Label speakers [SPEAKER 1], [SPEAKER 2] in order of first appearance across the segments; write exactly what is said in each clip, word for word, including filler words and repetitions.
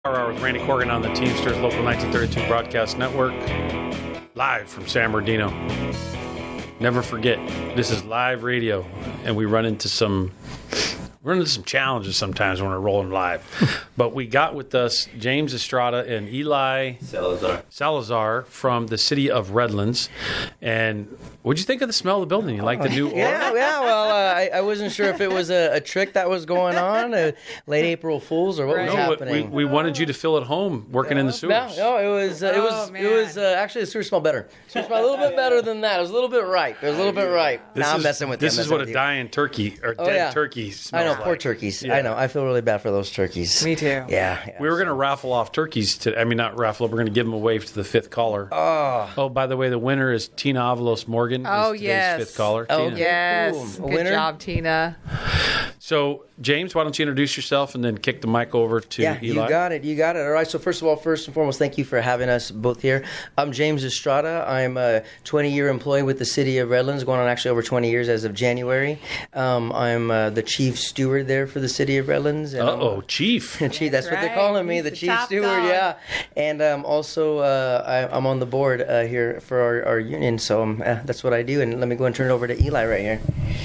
[SPEAKER 1] Hour with Randy Corgan on the Teamsters Local nineteen thirty-two Broadcast Network, live from San Bernardino. Never forget, this is live radio, and we run into some run into some challenges sometimes when we're rolling live. But we got with us James Estrada and Eli
[SPEAKER 2] Salazar.
[SPEAKER 1] Salazar from the city of Redlands. And what'd you think of the smell of the building? You like the new aura?
[SPEAKER 3] Yeah, yeah. Well, uh, I, I wasn't sure if it was a, a trick that was going on, uh, late April Fools, or what
[SPEAKER 1] Right.
[SPEAKER 3] was
[SPEAKER 1] No,
[SPEAKER 3] happening.
[SPEAKER 1] we, we wanted you to feel at home working in the sewers.
[SPEAKER 3] No, no, it was, uh, it was,
[SPEAKER 4] Oh,
[SPEAKER 3] it was uh, actually the sewer smelled better. Sewer smelled a little bit better than that. It was a little bit ripe. It was a little bit ripe.
[SPEAKER 1] This
[SPEAKER 3] Now I'm
[SPEAKER 1] is,
[SPEAKER 3] messing with you.
[SPEAKER 1] This
[SPEAKER 3] I'm
[SPEAKER 1] is
[SPEAKER 3] messing
[SPEAKER 1] what
[SPEAKER 3] with
[SPEAKER 1] a
[SPEAKER 3] you.
[SPEAKER 1] dying turkey or
[SPEAKER 3] Oh,
[SPEAKER 1] dead
[SPEAKER 3] yeah.
[SPEAKER 1] turkey
[SPEAKER 3] I
[SPEAKER 1] smells
[SPEAKER 3] know,
[SPEAKER 1] like.
[SPEAKER 3] poor turkeys.
[SPEAKER 1] Yeah.
[SPEAKER 3] I know. I feel really bad for those turkeys.
[SPEAKER 4] Me too.
[SPEAKER 3] Yeah. yeah
[SPEAKER 1] We were going to raffle off turkeys to, I mean, not raffle, we're going to give them away to the fifth caller.
[SPEAKER 3] Oh,
[SPEAKER 1] Oh, by the way, the winner is Tina Avalos Morgan.
[SPEAKER 4] Oh,
[SPEAKER 1] is today's
[SPEAKER 4] yes.
[SPEAKER 1] fifth caller.
[SPEAKER 3] Oh,
[SPEAKER 1] Tina.
[SPEAKER 3] okay.
[SPEAKER 4] Yes.
[SPEAKER 3] Cool. A
[SPEAKER 4] Good
[SPEAKER 3] winner?
[SPEAKER 4] job, Tina.
[SPEAKER 1] So, James, why don't you introduce yourself and then kick the mic over to
[SPEAKER 3] yeah,
[SPEAKER 1] Eli?
[SPEAKER 3] you got it. You got it. All right. So first of all, first and foremost, thank you for having us both here. I'm James Estrada. I'm a twenty-year employee with the city of Redlands, going on actually over twenty years as of January. Um, I'm uh, the chief steward there for the city of Redlands. and I'm-
[SPEAKER 1] Uh-oh, Chief.
[SPEAKER 3] Chief, that's what they're
[SPEAKER 4] right.
[SPEAKER 3] calling me,
[SPEAKER 4] He's
[SPEAKER 3] the
[SPEAKER 4] the
[SPEAKER 3] chief
[SPEAKER 4] top
[SPEAKER 3] steward.
[SPEAKER 4] dog.
[SPEAKER 3] Yeah, and um, also uh, I, I'm on the board uh, here for our, our union, so um, uh, that's what I do. And let me go and turn it over to Eli right here.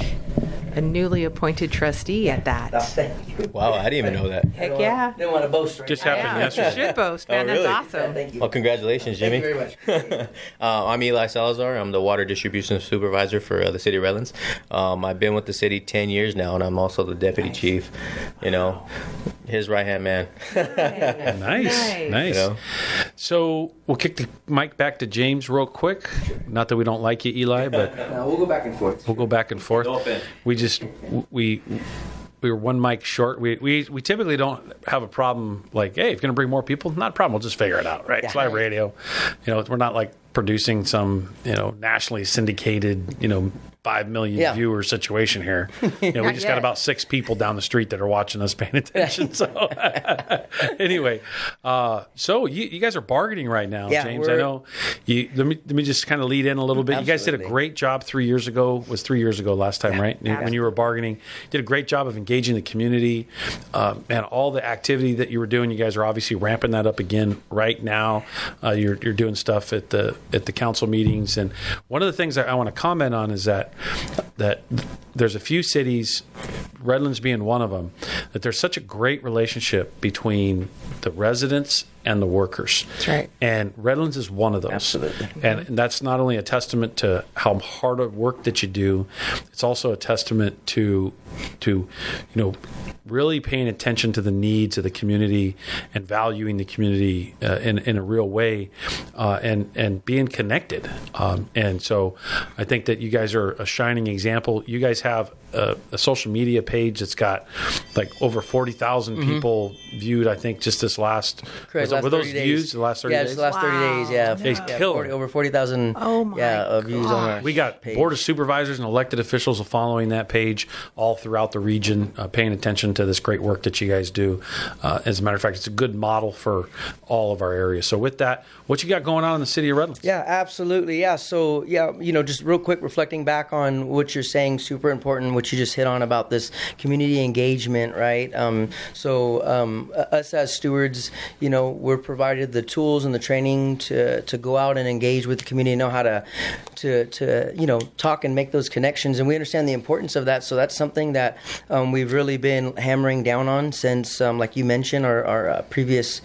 [SPEAKER 4] A newly appointed trustee at that.
[SPEAKER 3] Oh, thank you.
[SPEAKER 2] Wow, I didn't even know that.
[SPEAKER 4] Heck
[SPEAKER 3] Didn't
[SPEAKER 4] yeah.
[SPEAKER 3] wanna- Didn't want to boast right
[SPEAKER 1] Just
[SPEAKER 3] now.
[SPEAKER 1] happened
[SPEAKER 4] Yeah,
[SPEAKER 1] yesterday.
[SPEAKER 4] you should boast, man.
[SPEAKER 2] Oh, really?
[SPEAKER 4] That's
[SPEAKER 3] Yeah,
[SPEAKER 4] awesome.
[SPEAKER 3] thank you.
[SPEAKER 2] Well, congratulations, Jimmy.
[SPEAKER 3] Thank you very much.
[SPEAKER 2] uh, I'm Eli Salazar. I'm the water distribution supervisor for uh, the city of Redlands. Um, I've been with the city ten years now, and I'm also the deputy
[SPEAKER 3] Nice.
[SPEAKER 2] chief. You know, his right hand man.
[SPEAKER 1] Nice,
[SPEAKER 4] Nice.
[SPEAKER 1] nice.
[SPEAKER 2] You know?
[SPEAKER 1] So, we'll kick the mic back to James real quick. Not that we don't like you, Eli, but
[SPEAKER 3] No, we'll go back and forth.
[SPEAKER 1] we'll go back and forth.
[SPEAKER 2] No offense.
[SPEAKER 1] We just, we... We were one mic short. We, we we typically don't have a problem like, hey, if you're going to bring more people, not a problem. We'll just figure it out, right? It's
[SPEAKER 3] Yeah.
[SPEAKER 1] live radio. You know, we're not like producing some, you know, nationally syndicated, you know, five million
[SPEAKER 3] Yeah.
[SPEAKER 1] viewer situation here. You know, we
[SPEAKER 4] Not
[SPEAKER 1] just got
[SPEAKER 4] yet.
[SPEAKER 1] about six people down the street that are watching us paying attention. So anyway, uh, so you, you guys are bargaining right now,
[SPEAKER 3] Yeah,
[SPEAKER 1] James. I
[SPEAKER 3] we're-
[SPEAKER 1] know. You, let me let me just kind of lead in a little bit. You guys did a
[SPEAKER 3] Absolutely.
[SPEAKER 1] great job three years ago. Was three years ago last time, right? When
[SPEAKER 4] absolutely.
[SPEAKER 1] you were bargaining, did a great job of engaging the community, um, and all the activity that you were doing. You guys are obviously ramping that up again right now. Uh, you're you're doing stuff at the at the council meetings, and one of the things that I want to comment on is that that there's a few cities, Redlands being one of them, that there's such a great relationship between the residents and the workers.
[SPEAKER 4] That's right.
[SPEAKER 1] And Redlands is one of those.
[SPEAKER 3] Absolutely.
[SPEAKER 1] And, and that's not only a testament to how hard of work that you do, it's also a testament to to you know really paying attention to the needs of the community and valuing the community uh, in in a real way, uh, and and being connected. Um, and so I think that you guys are a shining example. You guys have a, a social media page that's got like over forty thousand people viewed. I think just this last
[SPEAKER 3] Correct,
[SPEAKER 1] was it-
[SPEAKER 3] last
[SPEAKER 1] were those
[SPEAKER 3] thirty days.
[SPEAKER 1] views the last thirty
[SPEAKER 3] yeah,
[SPEAKER 1] days?
[SPEAKER 3] just the last thirty
[SPEAKER 4] Wow.
[SPEAKER 3] days. Yeah,
[SPEAKER 1] They
[SPEAKER 3] yeah,
[SPEAKER 1] killed
[SPEAKER 3] forty,
[SPEAKER 1] it.
[SPEAKER 3] over forty thousand.
[SPEAKER 4] Oh, my
[SPEAKER 3] yeah, uh, views on our.
[SPEAKER 1] We got
[SPEAKER 3] page.
[SPEAKER 1] board of supervisors and elected officials following that page all throughout the region, uh, paying attention to this great work that you guys do. Uh, as a matter of fact, it's a good model for all of our areas. So with that, what you got going on in the city of Redlands?
[SPEAKER 3] Yeah, absolutely. Yeah. So, yeah, you know, just real quick, reflecting back on what you're saying, super important, what you just hit on about this community engagement, right? Um, so, um, us as stewards, you know, we're provided the tools and the training to, to go out and engage with the community, know how to, to, to, you know, talk and make those connections. And we understand the importance of that. So that's something that um, we've really been hammering down on since, um, like you mentioned, our, our uh, previous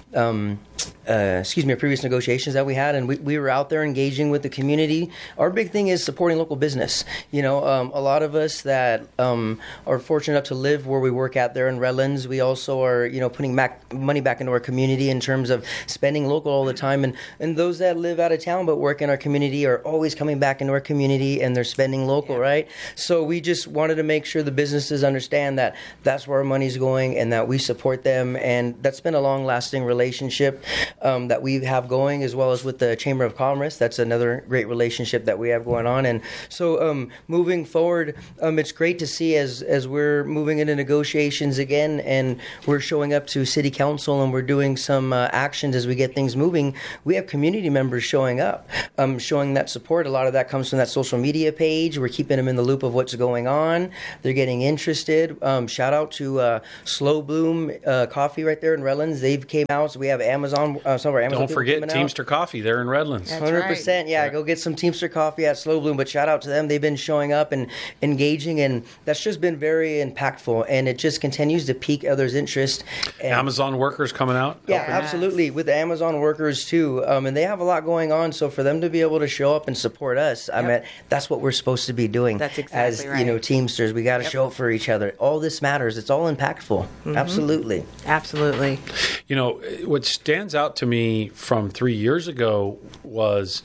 [SPEAKER 3] um, uh, excuse me, previous negotiations that we had, and we, we were out there engaging with the community. Our big thing is supporting local business. You know, um, a lot of us that um, are fortunate enough to live where we work at there in Redlands, we also are, you know, putting back money back into our community in terms of spending local all the time. And, and those that live out of town but work in our community are always coming back into our community and they're spending local, right? So we just wanted to make sure the businesses understand that that's where our money's going and that we support them. And that's been a long-lasting relationship. um, that we have going, as well as with the Chamber of Commerce. That's another great relationship that we have going on. And so um, moving forward, um, it's great to see as as we're moving into negotiations again, and we're showing up to City Council, and we're doing some uh, actions as we get things moving. We have community members showing up, um, showing that support. A lot of that comes from that social media page. We're keeping them in the loop of what's going on. They're getting interested. Um, shout out to uh, Slow Bloom uh, Coffee right there in Redlands. They've came out. So we have Amazon. Uh, some of our Amazon.
[SPEAKER 1] Don't forget Teamster out. Coffee there in Redlands.
[SPEAKER 4] That's
[SPEAKER 3] Hundred percent. Yeah,
[SPEAKER 1] right.
[SPEAKER 3] Go get some Teamster coffee at Slow Bloom. But shout out to them. They've been showing up and engaging, and that's just been very impactful. And it just continues to pique others' interest. And
[SPEAKER 1] Amazon workers coming out.
[SPEAKER 3] yeah,
[SPEAKER 1] helping.
[SPEAKER 3] absolutely. With the Amazon workers too, um, and they have a lot going on. So for them to be able to show up and support us, I mean, that's what we're supposed to be doing.
[SPEAKER 4] That's exactly
[SPEAKER 3] as
[SPEAKER 4] right.
[SPEAKER 3] you know, Teamsters. We got to
[SPEAKER 4] Yep.
[SPEAKER 3] show up for each other. All this matters. It's all impactful.
[SPEAKER 4] Mm-hmm.
[SPEAKER 3] Absolutely.
[SPEAKER 4] Absolutely.
[SPEAKER 1] You know, what stands out to me from three years ago was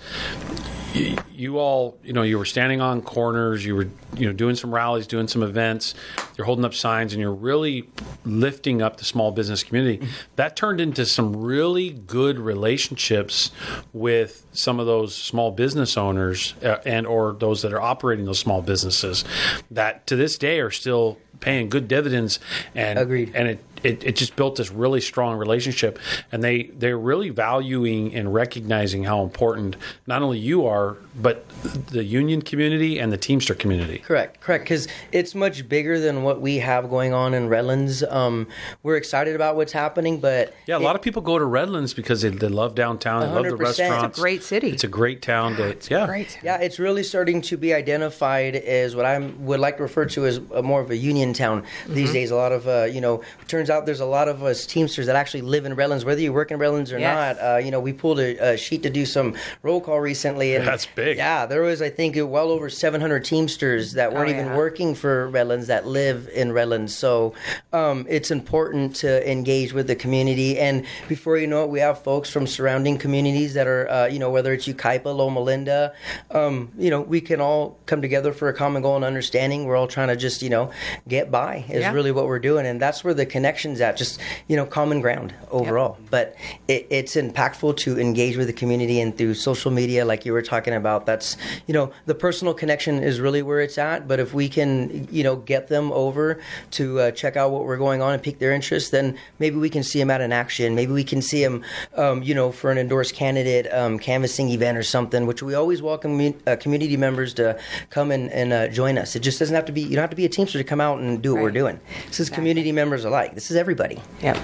[SPEAKER 1] you, you all, you know, you were standing on corners, you were, you know, doing some rallies, doing some events, you're holding up signs, and you're really lifting up the small business community. That turned into some really good relationships with some of those small business owners uh, and or those that are operating those small businesses that to this day are still paying good dividends. And
[SPEAKER 3] Agreed.
[SPEAKER 1] And it, it, it just built this really strong relationship. And they, they're really valuing and recognizing how important not only you are, but the union community and the Teamster community.
[SPEAKER 3] Correct, correct. Because it's much bigger than what we have going on in Redlands. Um, we're excited about what's happening, but
[SPEAKER 1] Yeah, a
[SPEAKER 3] it-
[SPEAKER 1] lot of people go to Redlands because they, they love downtown, they love the
[SPEAKER 3] one hundred percent.
[SPEAKER 1] restaurants.
[SPEAKER 4] It's a great city.
[SPEAKER 1] It's a great town. To, yeah.
[SPEAKER 4] Great.
[SPEAKER 3] Yeah, it's really starting to be identified as what I would like to refer to as a more of a union town these days. A lot of, uh, you know, it turns out there's a lot of us Teamsters that actually live in Redlands, whether you work in Redlands or
[SPEAKER 4] Yes.
[SPEAKER 3] not. Uh, you know, we pulled a, a sheet to do some roll call recently. And
[SPEAKER 1] That's big.
[SPEAKER 3] Yeah, there was, I think, well over seven hundred Teamsters that weren't
[SPEAKER 4] Oh,
[SPEAKER 3] even
[SPEAKER 4] yeah.
[SPEAKER 3] working for Redlands that live in Redlands. So um, it's important to engage with the community. And before you know it, we have folks from surrounding communities that are, uh, you know, whether it's Ukaipa, Loma Linda, um, you know, we can all come together for a common goal and understanding. We're all trying to just, you know, get by is
[SPEAKER 4] Yeah.
[SPEAKER 3] really what we're doing. And that's where the connection's at, just, you know, common ground overall. But it, it's impactful to engage with the community, and through social media, like you were talking about, that's, you know, the personal connection is really where it's at. But if we can, you know, get them over to uh, check out what we're going on and pique their interest, then maybe we can see them at an action. Maybe we can see them, um, you know, for an endorsed candidate um, canvassing event or something, which we always welcome me- uh, community members to come and, and uh, join us. It just doesn't have to be, you don't have to be a Teamster to come out and do what we're
[SPEAKER 4] Right.
[SPEAKER 3] doing. This is
[SPEAKER 4] Exactly.
[SPEAKER 3] community members alike. This is everybody.
[SPEAKER 4] Yep.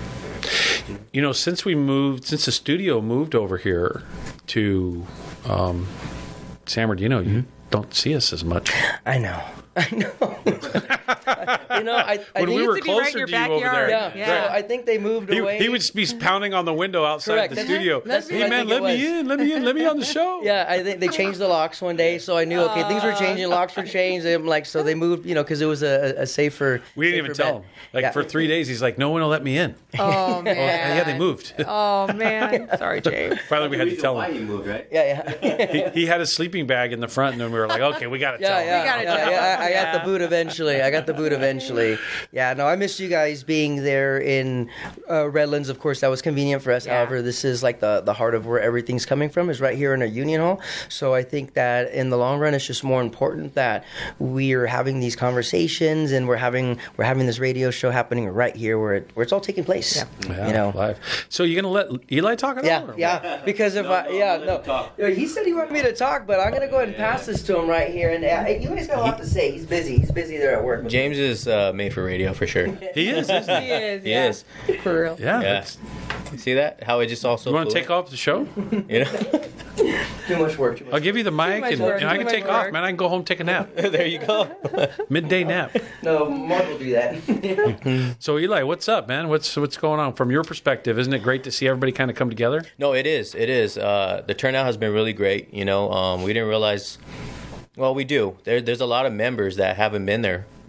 [SPEAKER 1] You know, since we moved, since the studio moved over here to um, San Bernardino, you don't see us as much.
[SPEAKER 3] I know. I know. you know, I, I
[SPEAKER 1] When
[SPEAKER 3] think
[SPEAKER 1] we were
[SPEAKER 4] to be right in
[SPEAKER 1] closer
[SPEAKER 4] your
[SPEAKER 1] to you over there,
[SPEAKER 4] backyard.
[SPEAKER 3] Yeah,
[SPEAKER 4] Yeah.
[SPEAKER 3] so I think they moved
[SPEAKER 1] He,
[SPEAKER 3] away.
[SPEAKER 1] he would be pounding on the window outside
[SPEAKER 3] Correct.
[SPEAKER 1] the
[SPEAKER 3] That's-
[SPEAKER 1] studio.
[SPEAKER 3] that's what
[SPEAKER 1] Hey
[SPEAKER 3] I
[SPEAKER 1] man,
[SPEAKER 3] think
[SPEAKER 1] let
[SPEAKER 3] it
[SPEAKER 1] me
[SPEAKER 3] was.
[SPEAKER 1] in, let me in, let me on the show.
[SPEAKER 3] Yeah, I think they changed the locks one day, so I knew okay, things were changing. Locks were changed. I'm like, so they moved, you know, because it was a, a safer.
[SPEAKER 1] We didn't even
[SPEAKER 3] safer
[SPEAKER 1] tell
[SPEAKER 3] bet.
[SPEAKER 1] him. Like
[SPEAKER 3] Yeah.
[SPEAKER 1] for three days, he's like, no one will let me in.
[SPEAKER 4] Oh man.
[SPEAKER 1] Yeah, they moved.
[SPEAKER 4] Oh man. Sorry, James.
[SPEAKER 1] Finally, we had to tell
[SPEAKER 2] Why
[SPEAKER 1] him.
[SPEAKER 2] you moved, right?
[SPEAKER 3] Yeah, yeah.
[SPEAKER 1] He, he had a sleeping bag in the front, and then we were like, okay, we got to tell
[SPEAKER 3] Yeah,
[SPEAKER 1] him.
[SPEAKER 3] yeah,
[SPEAKER 4] gotta
[SPEAKER 3] yeah,
[SPEAKER 4] tell
[SPEAKER 3] yeah,
[SPEAKER 4] them.
[SPEAKER 3] I, I got
[SPEAKER 4] Yeah.
[SPEAKER 3] the boot eventually. I got the boot eventually. Yeah, no, I miss you guys being there in uh, Redlands. Of course, that was convenient for us.
[SPEAKER 4] Yeah.
[SPEAKER 3] However, this is like the, the heart of where everything's coming from is right here in a union hall. So I think that in the long run, it's just more important that we're having these conversations and we're having we're having this radio show happening right here where it, where it's all taking place.
[SPEAKER 4] Yeah.
[SPEAKER 1] Yeah,
[SPEAKER 3] You know.
[SPEAKER 1] live. So you're gonna let Eli talk at all?
[SPEAKER 3] Yeah,
[SPEAKER 1] or what?
[SPEAKER 3] yeah. Because if
[SPEAKER 2] No,
[SPEAKER 3] I,
[SPEAKER 2] no,
[SPEAKER 3] yeah,
[SPEAKER 2] let
[SPEAKER 3] no.
[SPEAKER 2] him talk.
[SPEAKER 3] Yeah, He said he wanted me to talk, but I'm gonna go ahead and pass this to him right here. And uh, you guys got a lot to say. He's busy. He's busy there at work.
[SPEAKER 2] James is uh, made for radio for sure.
[SPEAKER 1] He is. Isn't he?
[SPEAKER 4] He is.
[SPEAKER 2] He
[SPEAKER 4] yeah.
[SPEAKER 2] is.
[SPEAKER 4] For real.
[SPEAKER 1] Yeah.
[SPEAKER 2] Yeah.
[SPEAKER 1] that's-
[SPEAKER 2] You see that? How it just also.
[SPEAKER 1] You want to
[SPEAKER 2] flew?
[SPEAKER 1] take off the show?
[SPEAKER 2] You know?
[SPEAKER 3] Too much work. Too much
[SPEAKER 1] I'll give you the mic,
[SPEAKER 4] much
[SPEAKER 1] and,
[SPEAKER 4] work,
[SPEAKER 1] and I
[SPEAKER 4] too
[SPEAKER 1] can
[SPEAKER 4] much
[SPEAKER 1] take off,
[SPEAKER 4] work.
[SPEAKER 1] man. I can go home, take a nap,
[SPEAKER 2] there you go.
[SPEAKER 1] midday nap.
[SPEAKER 3] No, Mark will do that.
[SPEAKER 1] So Eli, what's up, man? What's what's going on from your perspective? Isn't it great to see everybody kind of come together?
[SPEAKER 2] No, it is. It is. Uh, the turnout has been really great. You know, um, we didn't realize. Well, we do. There, there's a lot of members that haven't been there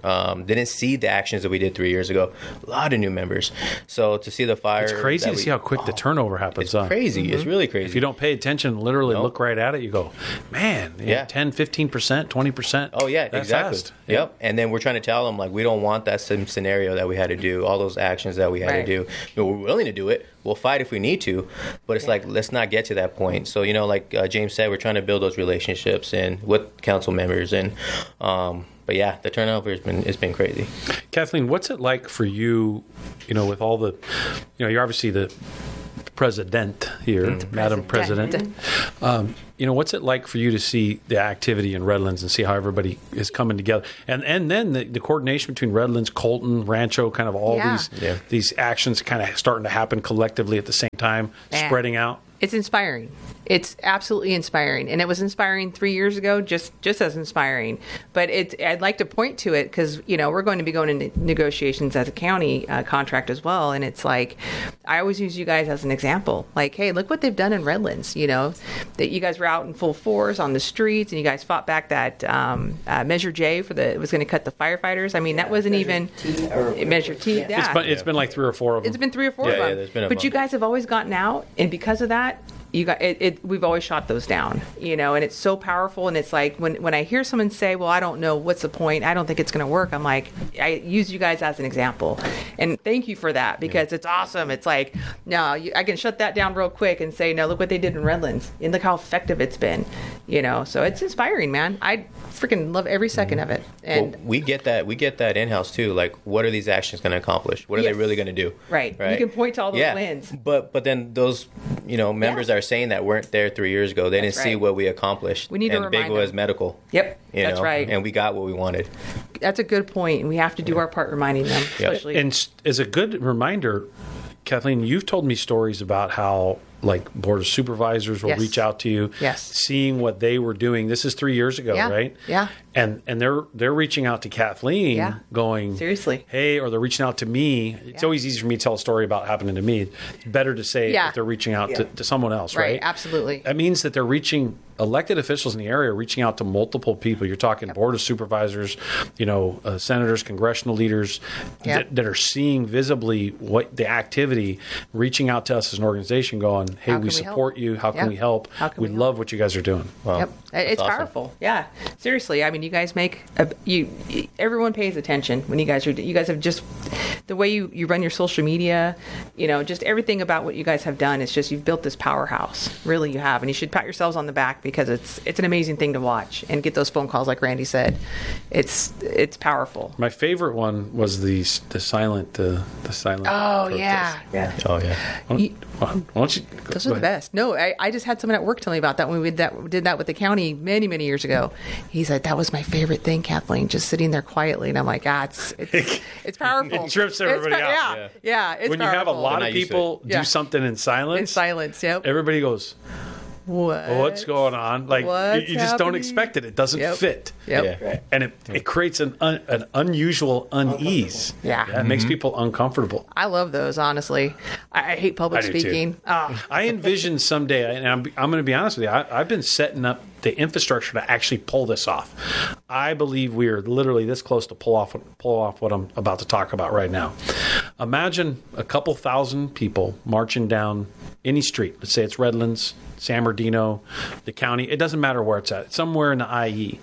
[SPEAKER 2] um, didn't see the actions that we did three years ago. A lot of new members. So to see the fire,
[SPEAKER 1] It's crazy to
[SPEAKER 2] we,
[SPEAKER 1] see how quick oh, the turnover happens.
[SPEAKER 2] It's
[SPEAKER 1] huh?
[SPEAKER 2] crazy. Mm-hmm. It's really crazy.
[SPEAKER 1] If you don't pay attention, literally
[SPEAKER 2] nope.
[SPEAKER 1] look right at it, you go, man, yeah, ten, fifteen percent, twenty percent.
[SPEAKER 2] Oh, yeah,
[SPEAKER 1] That's
[SPEAKER 2] exactly.
[SPEAKER 1] Fast.
[SPEAKER 2] Yep. And then we're trying to tell them, like, we don't want that same scenario that we had to do, all those actions that we had
[SPEAKER 4] Right.
[SPEAKER 2] to do. You know, we're willing to do it. We'll fight if we need to, but it's yeah. like, let's not get to that point. So, you know, like uh, James said, we're trying to build those relationships and with council members. And, um, but yeah, the turnover has been, it's been crazy.
[SPEAKER 1] Kathleen, what's it like for you, you know, with all the, you know, you're obviously the president here, mm. Madam President. Um, you know, what's it like for you to see the activity in Redlands and see how everybody is coming together, and and then the, the coordination between Redlands, Colton, Rancho, kind of all
[SPEAKER 4] yeah.
[SPEAKER 1] these
[SPEAKER 2] yeah.
[SPEAKER 1] these actions kind of starting to happen collectively at the same time,
[SPEAKER 4] Man.
[SPEAKER 1] spreading out.
[SPEAKER 4] It's inspiring. It's absolutely inspiring, and it was inspiring three years ago, just just as inspiring. But it's I'd like to point to it because you know we're going to be going into negotiations as a county uh, contract as well, and it's like I always use you guys as an example. Like, hey, look what they've done in Redlands. You know, that you guys were out in full force on the streets, and you guys fought back that um, uh, Measure J for the it was going to cut the firefighters. I mean, yeah, that wasn't even T or, Measure T. Yeah.
[SPEAKER 1] Yeah. It's, been, it's been like three or four of them.
[SPEAKER 4] It's been three or four
[SPEAKER 2] yeah,
[SPEAKER 4] of them.
[SPEAKER 2] Yeah, there's been a
[SPEAKER 4] but
[SPEAKER 2] bunch.
[SPEAKER 4] You guys have always gotten out, and because of that. You got it, it. We've always shot those down, you know, and it's so powerful. And it's like when when I hear someone say, "Well, I don't know what's the point. I don't think it's going to work." I'm like, I use you guys as an example, and thank you for that because it's awesome. It's like, no, you, I can shut that down real quick and say, "No, look what they did in Redlands, and look how effective it's been," you know. So it's inspiring, man. I freaking love every second of it. And
[SPEAKER 2] well, we get that. We get that in house too. Like, what are these actions going to accomplish? What are
[SPEAKER 4] yes.
[SPEAKER 2] they really going to do?
[SPEAKER 4] Right.
[SPEAKER 2] Right.
[SPEAKER 4] You can point to all those
[SPEAKER 2] yeah.
[SPEAKER 4] wins.
[SPEAKER 2] But but then those you know members
[SPEAKER 4] Yeah.
[SPEAKER 2] are saying that weren't there three years ago. They
[SPEAKER 4] That's
[SPEAKER 2] didn't see
[SPEAKER 4] right.
[SPEAKER 2] what we accomplished.
[SPEAKER 4] We need to
[SPEAKER 2] and
[SPEAKER 4] remind
[SPEAKER 2] big was
[SPEAKER 4] them.
[SPEAKER 2] medical.
[SPEAKER 4] Yep,
[SPEAKER 2] You
[SPEAKER 4] that's
[SPEAKER 2] know,
[SPEAKER 4] right.
[SPEAKER 2] And we got what we wanted.
[SPEAKER 4] That's a good point, and we have to do our part reminding them,
[SPEAKER 2] Yep.
[SPEAKER 4] especially.
[SPEAKER 1] And s- as a good reminder, Kathleen, you've told me stories about how like board of supervisors will
[SPEAKER 4] Yes.
[SPEAKER 1] reach out to you,
[SPEAKER 4] Yes.
[SPEAKER 1] seeing what they were doing. This is three years ago,
[SPEAKER 4] Yeah.
[SPEAKER 1] right?
[SPEAKER 4] Yeah.
[SPEAKER 1] And and they're they're reaching out to Kathleen,
[SPEAKER 4] Yeah.
[SPEAKER 1] going
[SPEAKER 4] Seriously.
[SPEAKER 1] hey, or they're reaching out to me. It's
[SPEAKER 4] Yeah.
[SPEAKER 1] always easy for me to tell a story about happening to me. It's better to say
[SPEAKER 4] Yeah.
[SPEAKER 1] if they're reaching out to,
[SPEAKER 3] Yeah.
[SPEAKER 1] to someone else,
[SPEAKER 4] Right,
[SPEAKER 1] right?
[SPEAKER 4] absolutely.
[SPEAKER 1] That means that they're reaching elected officials in the area, are reaching out to multiple people. You're talking
[SPEAKER 4] Yep.
[SPEAKER 1] board of supervisors, you know, uh, senators, congressional leaders
[SPEAKER 4] Yep.
[SPEAKER 1] that, that are seeing visibly what the activity, reaching out to us as an organization, going, "Hey,
[SPEAKER 4] How
[SPEAKER 1] we
[SPEAKER 4] can we
[SPEAKER 1] support you. How can
[SPEAKER 4] Yep.
[SPEAKER 1] we help?
[SPEAKER 4] How can
[SPEAKER 1] we
[SPEAKER 4] we
[SPEAKER 1] love
[SPEAKER 4] help?"
[SPEAKER 1] what you guys are doing."
[SPEAKER 2] Wow.
[SPEAKER 4] Yep,
[SPEAKER 2] That's
[SPEAKER 4] it's
[SPEAKER 2] awesome.
[SPEAKER 4] powerful. Yeah, seriously. I mean, you guys make a, you. Everyone pays attention when you guys are. You guys have just the way you, you run your social media. You know, just everything about what you guys have done. It's just you've built this powerhouse. Really, you have, and you should pat yourselves on the back because it's it's an amazing thing to watch and get those phone calls like Randy said. It's it's powerful.
[SPEAKER 1] My favorite one was the the silent uh, the silent.
[SPEAKER 4] Oh
[SPEAKER 1] protest.
[SPEAKER 4] yeah.
[SPEAKER 3] Yeah.
[SPEAKER 2] Oh yeah.
[SPEAKER 1] Why don't, why don't you?
[SPEAKER 4] Those
[SPEAKER 1] go
[SPEAKER 4] are the
[SPEAKER 1] ahead.
[SPEAKER 4] best. No, I, I just had someone at work tell me about that when we did that, did that with the county many, many years ago. He said, that was my favorite thing, Kathleen, just sitting there quietly. And I'm like, ah, it's it's, it's powerful.
[SPEAKER 1] It trips
[SPEAKER 4] It's
[SPEAKER 1] everybody
[SPEAKER 4] pa-
[SPEAKER 1] out.
[SPEAKER 4] Yeah, yeah, it's
[SPEAKER 1] When you
[SPEAKER 4] powerful.
[SPEAKER 1] have a lot
[SPEAKER 2] They're
[SPEAKER 1] of
[SPEAKER 2] not used to
[SPEAKER 1] people
[SPEAKER 2] it.
[SPEAKER 1] do
[SPEAKER 4] Yeah.
[SPEAKER 1] something in silence,
[SPEAKER 4] In silence, yep.
[SPEAKER 1] everybody goes,
[SPEAKER 4] What?
[SPEAKER 1] "What's going on?" Like you,
[SPEAKER 4] What's
[SPEAKER 1] you just don't
[SPEAKER 4] happening?
[SPEAKER 1] expect it. It doesn't
[SPEAKER 4] Yep.
[SPEAKER 1] fit.
[SPEAKER 4] Yep.
[SPEAKER 2] Yeah.
[SPEAKER 3] Right.
[SPEAKER 1] And it, it creates an un, an unusual unease.
[SPEAKER 4] Yeah.
[SPEAKER 1] It makes people uncomfortable.
[SPEAKER 4] I love those, honestly. I, I hate public
[SPEAKER 1] I do too.
[SPEAKER 4] speaking. Oh,
[SPEAKER 1] I envision someday, and I'm, I'm going to be honest with you, I, I've been setting up the infrastructure to actually pull this off. I believe we are literally this close to pull off pull off what I'm about to talk about right now. Imagine a couple thousand people marching down any street. Let's say it's Redlands, San Bernardino, the county. It doesn't matter where it's at. It's somewhere in the I E.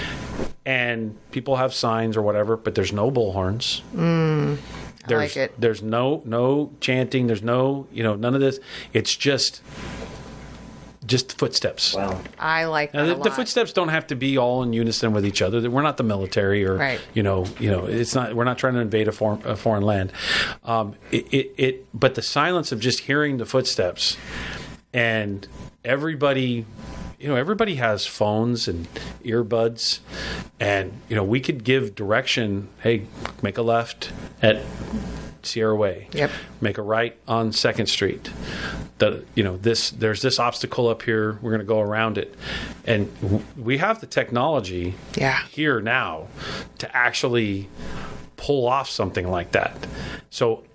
[SPEAKER 1] And people have signs or whatever, but there's no bullhorns.
[SPEAKER 4] I
[SPEAKER 1] There's,
[SPEAKER 4] like it.
[SPEAKER 1] There's no no chanting. There's no, you know, none of this. It's just just footsteps.
[SPEAKER 3] Wow.
[SPEAKER 4] I like
[SPEAKER 1] Now,
[SPEAKER 4] that
[SPEAKER 1] the,
[SPEAKER 4] a lot.
[SPEAKER 1] the footsteps don't have to be all in unison with each other. We're not the military, or
[SPEAKER 4] Right.
[SPEAKER 1] you know, you know, it's not. We're not trying to invade a foreign, a foreign land. Um, it, it, it, but the silence of just hearing the footsteps, and everybody, you know, everybody has phones and earbuds, and you know, we could give direction. Hey, make a left at Sierra Way.
[SPEAKER 4] Yep.
[SPEAKER 1] Make a right on Second Street. The you know this there's this obstacle up here. We're going to go around it, and w- we have the technology
[SPEAKER 4] Yeah.
[SPEAKER 1] here now to actually pull off something like that. So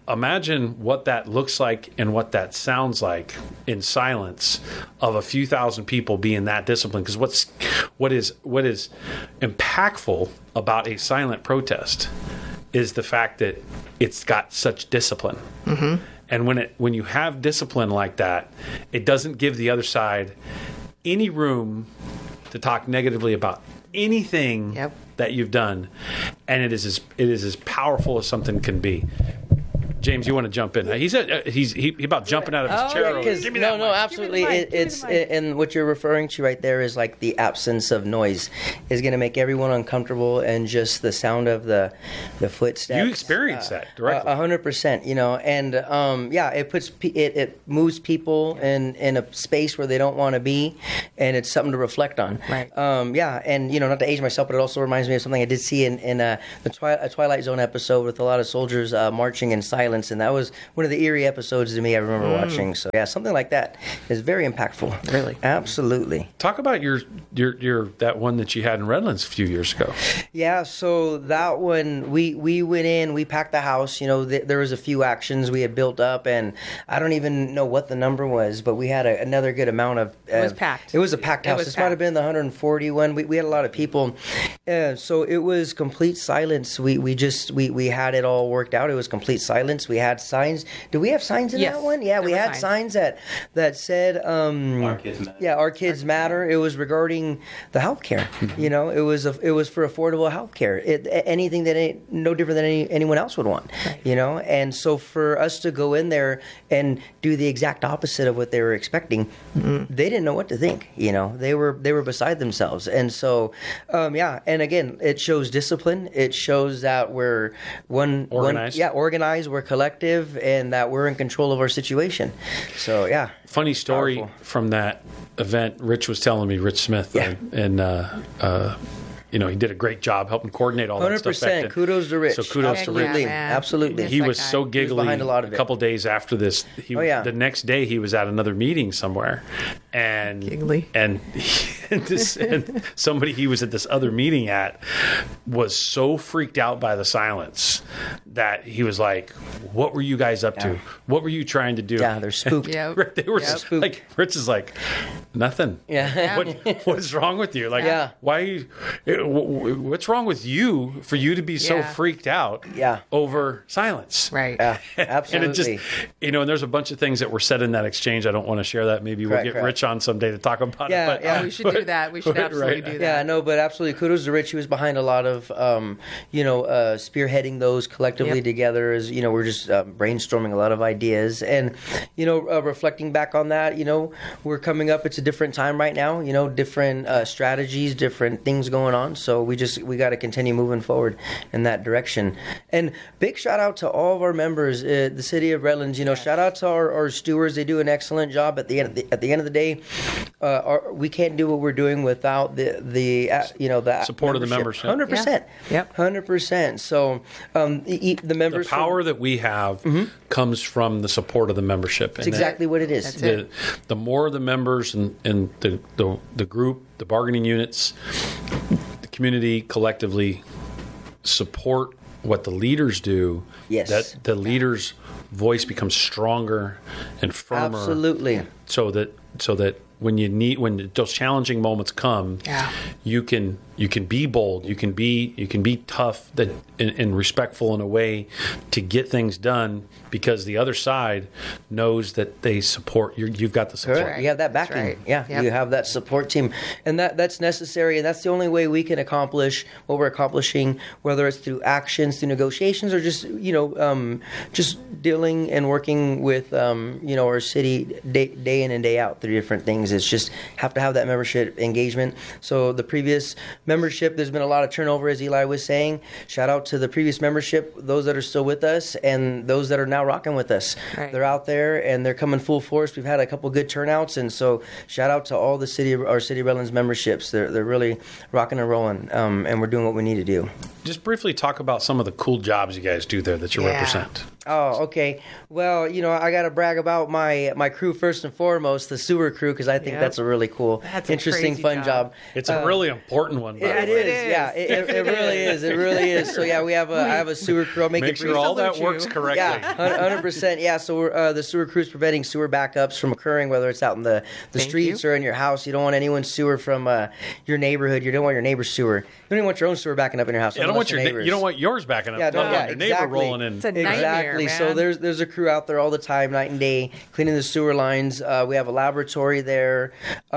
[SPEAKER 1] imagine what that looks like and what that sounds like in silence of a few thousand people being that disciplined. Because what's what is what is impactful about a silent protest is the fact that it's got such discipline. Mm-hmm. And when it when you have discipline like that, it doesn't give the other side any room to talk negatively about anything
[SPEAKER 4] Yep.
[SPEAKER 1] that you've done, and it is as it is as powerful as something can be. James, you want to jump in? He's uh, he's he, he about jumping out of his
[SPEAKER 4] Oh,
[SPEAKER 1] chair.
[SPEAKER 4] yeah,
[SPEAKER 1] over.
[SPEAKER 3] 'Cause-
[SPEAKER 1] Give me
[SPEAKER 3] no,
[SPEAKER 1] that
[SPEAKER 3] no,
[SPEAKER 1] mic.
[SPEAKER 3] absolutely.
[SPEAKER 4] Give me the mic,
[SPEAKER 3] It,
[SPEAKER 4] give me
[SPEAKER 3] it's
[SPEAKER 4] the mic.
[SPEAKER 3] and what you're referring to right there is like the absence of noise is going to make everyone uncomfortable, and just the sound of the the footsteps.
[SPEAKER 1] You experience that directly.
[SPEAKER 3] A hundred percent, you know, and um, yeah, it puts pe- it, it moves people in in a space where they don't want to be, and it's something to reflect on.
[SPEAKER 4] Right.
[SPEAKER 3] Um, yeah, and you know, not to age myself, but it also reminds me of something I did see in in uh, the Twi- a Twilight Zone episode with a lot of soldiers uh, marching in silence, and that was one of the eerie episodes to me I remember
[SPEAKER 4] Mm.
[SPEAKER 3] watching. So yeah, something like that is very impactful.
[SPEAKER 4] Really?
[SPEAKER 3] Absolutely.
[SPEAKER 1] Talk about your your your that one that you had in Redlands a few years ago.
[SPEAKER 3] Yeah, so that one, we, we went in, we packed the house. You know, th- there was a few actions we had built up, and I don't even know what the number was, but we had a, another good amount of... Uh,
[SPEAKER 4] It was packed.
[SPEAKER 3] It was a packed
[SPEAKER 4] It
[SPEAKER 3] house.
[SPEAKER 4] was
[SPEAKER 3] This might have
[SPEAKER 4] packed.
[SPEAKER 3] been the one hundred forty one. We, we had a lot of people. Uh, so it was complete silence. We we just, we, we had it all worked out. It was complete silence. We had signs. Did we have signs in
[SPEAKER 4] Yes,
[SPEAKER 3] that one? Yeah,
[SPEAKER 4] there
[SPEAKER 3] we
[SPEAKER 4] were
[SPEAKER 3] had
[SPEAKER 4] signs.
[SPEAKER 3] signs that, that said... Um,
[SPEAKER 2] Our kids matter.
[SPEAKER 3] Yeah, Our Kids Matter. It was regarding the healthcare. You know, it was a, it was for affordable healthcare. It, anything that ain't no different than any, anyone else would want.
[SPEAKER 4] Right.
[SPEAKER 3] You know, and so for us to go in there and do the exact opposite of what they were expecting, they didn't know what to think. You know, they were they were beside themselves. And so, um, yeah. And again, it shows discipline. It shows that we're one
[SPEAKER 1] Organized.
[SPEAKER 3] One, yeah, organized. We're collective, and that we're in control of our situation. So yeah.
[SPEAKER 1] Funny story
[SPEAKER 3] Powerful.
[SPEAKER 1] from that event. Rich was telling me, Rich Smith,
[SPEAKER 3] Yeah.
[SPEAKER 1] and, and uh, uh, you know, he did a great job helping coordinate all that
[SPEAKER 3] Hundred
[SPEAKER 1] stuff. back
[SPEAKER 3] percent.
[SPEAKER 1] then.
[SPEAKER 3] Kudos to Rich.
[SPEAKER 1] So kudos to
[SPEAKER 4] Yeah,
[SPEAKER 1] Rich.
[SPEAKER 3] Absolutely,
[SPEAKER 4] man.
[SPEAKER 3] absolutely.
[SPEAKER 1] He
[SPEAKER 4] that
[SPEAKER 1] was
[SPEAKER 4] guy.
[SPEAKER 1] so
[SPEAKER 3] He was
[SPEAKER 1] giggly.
[SPEAKER 3] behind a lot of it.
[SPEAKER 1] couple days after this, he,
[SPEAKER 3] Oh, yeah.
[SPEAKER 1] the next day he was at another meeting somewhere, and
[SPEAKER 4] Giggly.
[SPEAKER 1] and, and, this, and somebody he was at this other meeting at was so freaked out by the silence that he was like, "What were you guys up to?
[SPEAKER 3] Yeah.
[SPEAKER 1] What were you trying to do?"
[SPEAKER 3] Yeah, they're spooked.
[SPEAKER 4] Yeah.
[SPEAKER 1] They were
[SPEAKER 4] Yep.
[SPEAKER 1] just like, Rich is like, nothing.
[SPEAKER 3] Yeah.
[SPEAKER 1] What what is wrong with you? Like,
[SPEAKER 3] Yeah.
[SPEAKER 1] why? You, it- wh- wh- what's wrong with you for you to be so
[SPEAKER 4] Yeah.
[SPEAKER 1] freaked out?
[SPEAKER 3] Yeah.
[SPEAKER 1] Over silence.
[SPEAKER 4] Right.
[SPEAKER 3] Yeah,
[SPEAKER 1] And
[SPEAKER 3] absolutely.
[SPEAKER 1] it just, you know, and there's a bunch of things that were said in that exchange. I don't want to share that. Maybe we'll
[SPEAKER 3] Correct,
[SPEAKER 1] get
[SPEAKER 3] correct.
[SPEAKER 1] Rich on someday to talk about
[SPEAKER 3] Yeah,
[SPEAKER 1] it. But,
[SPEAKER 3] yeah.
[SPEAKER 4] We should do that. We should
[SPEAKER 1] Right,
[SPEAKER 4] absolutely
[SPEAKER 1] right.
[SPEAKER 4] do that.
[SPEAKER 3] Yeah, no, but absolutely kudos to Rich. He was behind a lot of, um, you know, uh, spearheading those collectively
[SPEAKER 4] Yep.
[SPEAKER 3] together. As you know, we're just uh, brainstorming a lot of ideas, and you know, uh, reflecting back on that, you know, we're coming up. It's a different time right now. You know, different uh, strategies, different things going on. So we just we got to continue moving forward in that direction. And big shout out to all of our members, uh, the city of Redlands. You know, shout out to our, our stewards. They do an excellent job. At the end of the, at the end of the day, uh, our, we can't do what we're doing without the the uh, you know the
[SPEAKER 1] Support of the membership.
[SPEAKER 3] Hundred percent.
[SPEAKER 4] Yeah. Yep.
[SPEAKER 3] Hundred percent. So um, the, the
[SPEAKER 1] the
[SPEAKER 3] members.
[SPEAKER 1] power that we have comes from the support of the membership.
[SPEAKER 3] That's exactly what it is.
[SPEAKER 4] That's
[SPEAKER 1] the,
[SPEAKER 4] it.
[SPEAKER 1] the more the members and, and the, the the group, the bargaining units, the community collectively support what the leaders do,
[SPEAKER 3] Yes.
[SPEAKER 1] that the leaders' voice becomes stronger and firmer.
[SPEAKER 3] Absolutely.
[SPEAKER 1] So that so that when you need when those challenging moments come,
[SPEAKER 4] Yeah.
[SPEAKER 1] you can you can be bold, you can be you can be tough that and, and respectful in a way to get things done because the other side knows that they support you. You've got the support.
[SPEAKER 3] Correct. You have that
[SPEAKER 4] That's
[SPEAKER 3] backing.
[SPEAKER 4] right.
[SPEAKER 3] Yeah,
[SPEAKER 4] Yep.
[SPEAKER 3] you have that support team, and that that's necessary, and that's the only way we can accomplish what we're accomplishing, whether it's through actions, through negotiations, or just you know, um, just dealing and working with um, you know our city day, day in and day out through different things. It's just have to have that membership engagement. So the previous membership, there's been a lot of turnover, as Eli was saying. Shout out to the previous membership, those that are still with us, and those that are now rocking with us.
[SPEAKER 4] Right.
[SPEAKER 3] They're out there and they're coming full force. We've had a couple good turnouts, and so shout out to all the city of our City of Redlands memberships. They're they're really rocking and rolling, um, and we're doing what we need to do.
[SPEAKER 1] Just briefly talk about some of the cool jobs you guys do there that you
[SPEAKER 4] Yeah.
[SPEAKER 1] represent.
[SPEAKER 3] Oh, okay. Well, you know, I got to brag about my my crew first and foremost, the sewer crew, because I think
[SPEAKER 4] Yep.
[SPEAKER 3] that's a really cool,
[SPEAKER 4] That's a
[SPEAKER 3] interesting,
[SPEAKER 4] crazy
[SPEAKER 3] fun
[SPEAKER 4] job.
[SPEAKER 3] job.
[SPEAKER 1] It's a really important one. By
[SPEAKER 3] It
[SPEAKER 1] the way.
[SPEAKER 3] is,
[SPEAKER 4] It is.
[SPEAKER 3] yeah. It, it, it really is. It really is. So yeah, we have a I have a sewer crew. I'll make,
[SPEAKER 1] Make
[SPEAKER 3] it
[SPEAKER 1] sure
[SPEAKER 3] brief.
[SPEAKER 1] all that
[SPEAKER 4] salute
[SPEAKER 1] works
[SPEAKER 4] you.
[SPEAKER 1] correctly.
[SPEAKER 3] Yeah, one hundred percent. Yeah, so we're, uh, the sewer crew is preventing sewer backups from occurring, whether it's out in the, the
[SPEAKER 4] Thank
[SPEAKER 3] streets
[SPEAKER 4] you.
[SPEAKER 3] or in your house. You don't want anyone's sewer from uh, your neighborhood. You don't want your neighbor's sewer. You don't even want your own sewer backing up in your house.
[SPEAKER 1] You don't
[SPEAKER 3] unless
[SPEAKER 1] want your
[SPEAKER 3] your
[SPEAKER 1] na-
[SPEAKER 3] neighbors.
[SPEAKER 1] you don't want yours backing up.
[SPEAKER 3] Yeah,
[SPEAKER 1] don't
[SPEAKER 3] no,
[SPEAKER 1] want
[SPEAKER 3] yeah,
[SPEAKER 1] your neighbor
[SPEAKER 3] exactly.
[SPEAKER 1] rolling in.
[SPEAKER 4] It's a nightmare,
[SPEAKER 3] Exactly. So
[SPEAKER 4] man.
[SPEAKER 3] there's there's a crew out there all the time, night and day, cleaning the sewer lines. Uh, we have a laboratory there.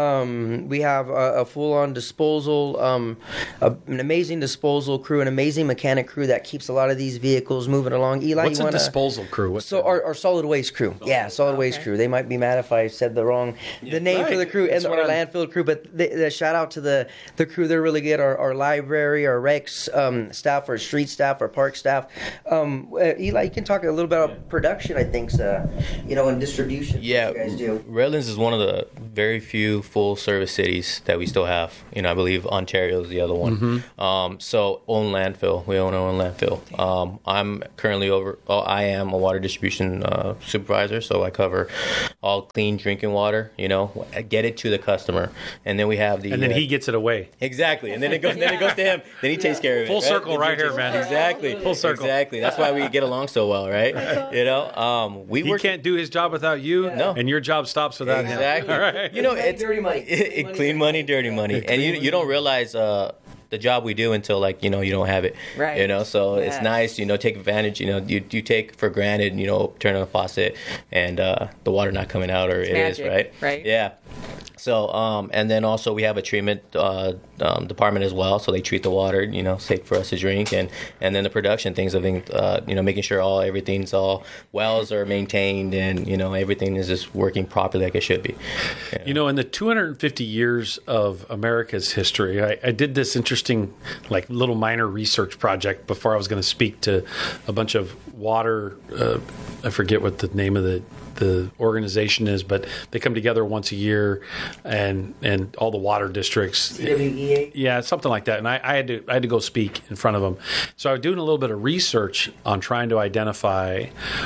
[SPEAKER 3] Um, we have a, a full-on disposal, um, a, an amazing disposal crew, an amazing mechanic crew that keeps a lot of these vehicles moving along. Eli,
[SPEAKER 1] What's
[SPEAKER 3] you
[SPEAKER 1] a
[SPEAKER 3] wanna,
[SPEAKER 1] disposal crew? What's
[SPEAKER 3] So
[SPEAKER 1] that?
[SPEAKER 3] our, our solid waste crew, yeah, solid waste
[SPEAKER 4] Okay.
[SPEAKER 3] crew. They might be mad if I said the wrong the name
[SPEAKER 1] Right.
[SPEAKER 3] for the crew and
[SPEAKER 1] That's
[SPEAKER 3] the,
[SPEAKER 1] what
[SPEAKER 3] our
[SPEAKER 1] I'm-
[SPEAKER 3] landfill crew. But the, the shout out to the the crew. They're really good. Our, our library, our Rex um, staff, our street staff, our park staff. Um, uh, Eli, you can talk a little bit about production. I think, uh, you know, and distribution.
[SPEAKER 2] Yeah,
[SPEAKER 3] what you guys do.
[SPEAKER 2] Redlands is one of the very few full service cities that we still have. You know, I believe Ontario is the other one.
[SPEAKER 3] Mm-hmm.
[SPEAKER 2] Um, so own landfill. We own our own landfill. Um, I'm currently over. Oh, I am a water distribution uh, supervisor, so I cover all clean drinking water. You know, get it to the customer, and then we have the
[SPEAKER 1] and then
[SPEAKER 2] uh,
[SPEAKER 1] he gets it away.
[SPEAKER 2] Exactly, and then it goes. Then it goes to him. Then he takes care of it.
[SPEAKER 1] Full
[SPEAKER 2] right?
[SPEAKER 1] circle
[SPEAKER 2] Then
[SPEAKER 1] right
[SPEAKER 2] he
[SPEAKER 1] here,
[SPEAKER 2] takes-
[SPEAKER 1] man.
[SPEAKER 2] Exactly,
[SPEAKER 1] Full circle.
[SPEAKER 2] Exactly. That's why we get along so well, right? You know, um, we
[SPEAKER 1] He
[SPEAKER 2] work.
[SPEAKER 1] can't do his job without you,
[SPEAKER 2] No.
[SPEAKER 1] and your job stops without
[SPEAKER 2] Exactly.
[SPEAKER 1] him. All right.
[SPEAKER 2] You know,
[SPEAKER 3] Clean money,
[SPEAKER 2] it's
[SPEAKER 3] dirty money.
[SPEAKER 2] It, it, clean money, dirty money, and you you don't realize uh, the job we do until like you know you don't have it.
[SPEAKER 4] Right.
[SPEAKER 2] You know, so it's
[SPEAKER 4] Yes.
[SPEAKER 2] nice. You know, take advantage. You know, you you take for granted. You know, turn on a faucet and uh, the water not coming out, or
[SPEAKER 4] It's
[SPEAKER 2] it is
[SPEAKER 4] magic,
[SPEAKER 2] right.
[SPEAKER 4] right?
[SPEAKER 2] Yeah. So, um, and then also we have a treatment uh, um, department as well. So they treat the water, you know, safe for us to drink, and, and then the production things. I think, uh, you know, making sure all everything's all wells are maintained, and you know everything is just working properly like it should be.
[SPEAKER 1] You know, in the two hundred fifty years of America's history, I, I did this interesting, like, little minor research project before I was going to speak to a bunch of water. Uh, I forget what the name of the the organization is, but they come together once a year, and and all the water districts.
[SPEAKER 3] C W E A.
[SPEAKER 1] Yeah, something like that. And I, I had to I had to go speak in front of them. So I was doing a little bit of research on trying to identify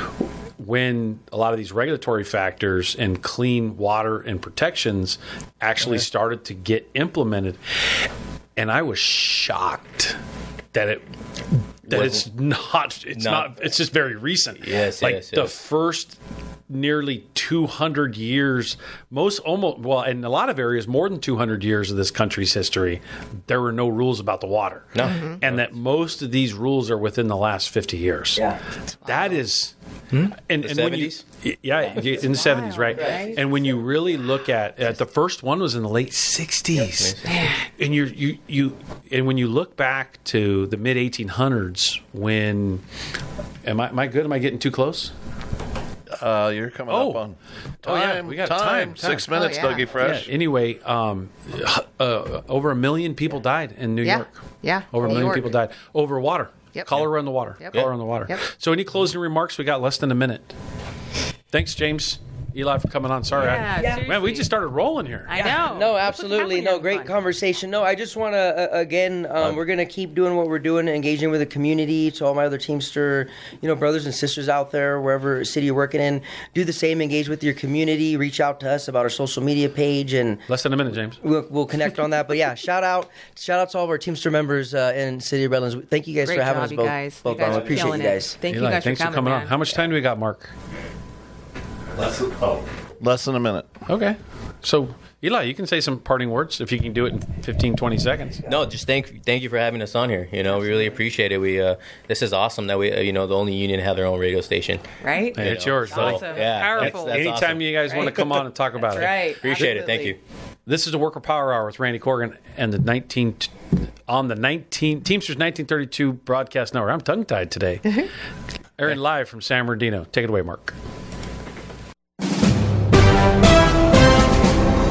[SPEAKER 1] when a lot of these regulatory factors and clean water and protections actually started to get implemented. And I was shocked that it that it's not it's not,
[SPEAKER 2] Not-
[SPEAKER 1] it's just very recent.
[SPEAKER 2] Yes,
[SPEAKER 1] like
[SPEAKER 2] yes,
[SPEAKER 1] the
[SPEAKER 2] yes.
[SPEAKER 1] first nearly two hundred years, most almost well, in a lot of areas, more than two hundred years of this country's history, there were no rules about the water.
[SPEAKER 2] No.
[SPEAKER 4] Mm-hmm.
[SPEAKER 1] And that most of these rules are within the last fifty years.
[SPEAKER 3] Yeah.
[SPEAKER 1] That is, and, and when you,
[SPEAKER 2] seventies?
[SPEAKER 1] yeah, in the seventies, right?
[SPEAKER 4] right?
[SPEAKER 1] And when you really look at, at the first one was in the late sixties, and you you you, and when you look back to the mid eighteen hundreds, when am I am I good? Am I getting too close?
[SPEAKER 5] Uh, you're coming
[SPEAKER 1] Oh.
[SPEAKER 5] up on
[SPEAKER 1] Oh, yeah,
[SPEAKER 5] time.
[SPEAKER 1] we got
[SPEAKER 5] time.
[SPEAKER 1] time, time.
[SPEAKER 5] Six minutes,
[SPEAKER 4] Oh, yeah.
[SPEAKER 5] Dougie Fresh.
[SPEAKER 1] Yeah, anyway, um, uh, over a million people died in New
[SPEAKER 4] Yeah.
[SPEAKER 1] York.
[SPEAKER 4] Yeah.
[SPEAKER 1] Over a
[SPEAKER 4] New
[SPEAKER 1] million
[SPEAKER 4] York.
[SPEAKER 1] people died over water.
[SPEAKER 4] Yep.
[SPEAKER 1] Cholera in the water.
[SPEAKER 4] Yep.
[SPEAKER 1] Cholera in the water.
[SPEAKER 4] Yep.
[SPEAKER 1] So, any closing remarks? We got less than a minute. Thanks, James. Eli, for coming on. Sorry,
[SPEAKER 4] Yeah,
[SPEAKER 1] I,
[SPEAKER 4] seriously.
[SPEAKER 1] man, we just started rolling here.
[SPEAKER 4] I know.
[SPEAKER 3] No,
[SPEAKER 4] That's what's
[SPEAKER 3] absolutely.
[SPEAKER 4] happening,
[SPEAKER 3] No, great
[SPEAKER 4] everyone.
[SPEAKER 3] conversation. No, I just want to, uh, again, um, we're going to keep doing what we're doing, engaging with the community, to all my other Teamster, you know, brothers and sisters out there, wherever city you're working in. Do the same, engage with your community, reach out to us about our social media page, and
[SPEAKER 1] Less than a minute, James.
[SPEAKER 3] we'll, we'll connect on that. But yeah, shout out, shout out to all of our Teamster members uh, in City of Redlands. Thank you guys
[SPEAKER 4] Great
[SPEAKER 3] for having
[SPEAKER 4] job,
[SPEAKER 3] us
[SPEAKER 4] you
[SPEAKER 3] both.
[SPEAKER 4] guys.
[SPEAKER 3] both
[SPEAKER 4] You guys
[SPEAKER 3] on.
[SPEAKER 4] are
[SPEAKER 3] I appreciate
[SPEAKER 4] killing
[SPEAKER 3] you
[SPEAKER 4] it.
[SPEAKER 3] guys.
[SPEAKER 4] Thank
[SPEAKER 1] Eli,
[SPEAKER 4] you guys
[SPEAKER 1] thanks
[SPEAKER 4] for
[SPEAKER 1] for
[SPEAKER 4] coming,
[SPEAKER 1] coming
[SPEAKER 4] man.
[SPEAKER 1] on. How much time do we got, Mark?
[SPEAKER 5] Less than a minute.
[SPEAKER 1] Okay. So, Eli, you can say some parting words if you can do it in fifteen, twenty seconds.
[SPEAKER 2] No, just thank thank you for having us on here. You know, we really appreciate it. We uh, this is awesome that we uh, you know the only union to have their own radio station.
[SPEAKER 4] Right?
[SPEAKER 1] Hey, it's
[SPEAKER 2] know,
[SPEAKER 1] yours,
[SPEAKER 2] so,
[SPEAKER 1] buddy.
[SPEAKER 4] Awesome.
[SPEAKER 2] Yeah,
[SPEAKER 4] Powerful.
[SPEAKER 2] That's, that's
[SPEAKER 1] Anytime
[SPEAKER 2] awesome.
[SPEAKER 1] you guys want to
[SPEAKER 4] Right.
[SPEAKER 1] come on and talk about
[SPEAKER 4] That's
[SPEAKER 1] it.
[SPEAKER 4] right.
[SPEAKER 2] Appreciate it. Thank
[SPEAKER 4] Absolutely.
[SPEAKER 2] you.
[SPEAKER 1] This is the Worker Power Hour with Randy Corrigan and the nineteen on the nineteen Teamsters nineteen thirty-two broadcast network. I'm tongue tied today. Airing live from San Bernardino. Take it away, Mark.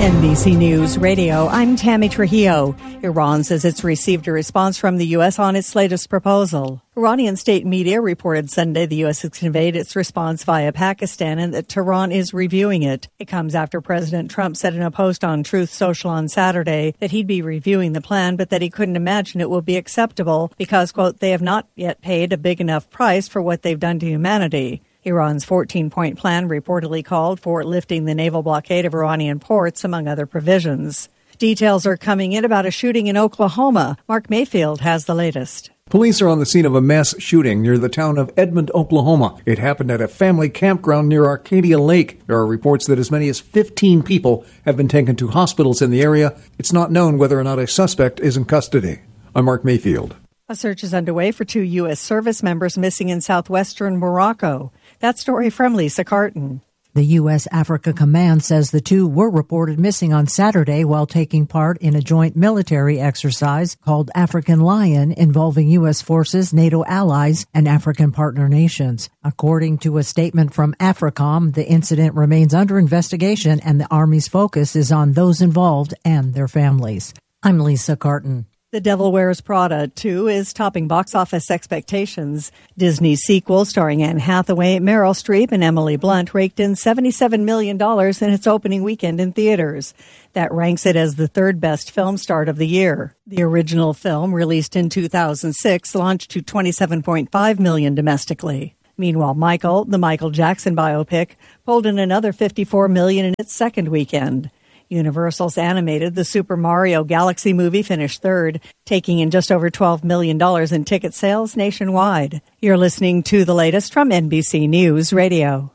[SPEAKER 6] N B C News Radio, I'm Tammy Trujillo. Iran says it's received a response from the U S on its latest proposal. Iranian state media reported Sunday the U S has conveyed its response via Pakistan and that Tehran is reviewing it. It comes after President Trump said in a post on Truth Social on Saturday that he'd be reviewing the plan, but that he couldn't imagine it will be acceptable because, quote, they have not yet paid a big enough price for what they've done to humanity. Iran's fourteen-point plan reportedly called for lifting the naval blockade of Iranian ports, among other provisions. Details are coming in about a shooting in Oklahoma. Mark Mayfield has the latest.
[SPEAKER 7] Police are on the scene of a mass shooting near the town of Edmond, Oklahoma. It happened at a family campground near Arcadia Lake. There are reports that as many as fifteen people have been taken to hospitals in the area. It's not known whether or not a suspect is in custody. I'm Mark Mayfield.
[SPEAKER 6] A search is underway for two U S service members missing in southwestern Morocco. That story from Lisa Carton.
[SPEAKER 8] The U S Africa Command says the two were reported missing on Saturday while taking part in a joint military exercise called African Lion involving U S forces, NATO allies, and African partner nations. According to a statement from AFRICOM, the incident remains under investigation and the Army's focus is on those involved and their families. I'm Lisa Carton.
[SPEAKER 6] The Devil Wears Prada two is topping box office expectations. Disney's sequel, starring Anne Hathaway, Meryl Streep, and Emily Blunt, raked in seventy-seven million dollars in its opening weekend in theaters. That ranks it as the third best film start of the year. The original film, released in two thousand six, launched to twenty-seven point five million dollars domestically. Meanwhile, Michael, the Michael Jackson biopic, pulled in another fifty-four million dollars in its second weekend. Universal's animated The Super Mario Galaxy movie finished third, taking in just over twelve million dollars in ticket sales nationwide. You're listening to the latest from N B C News Radio.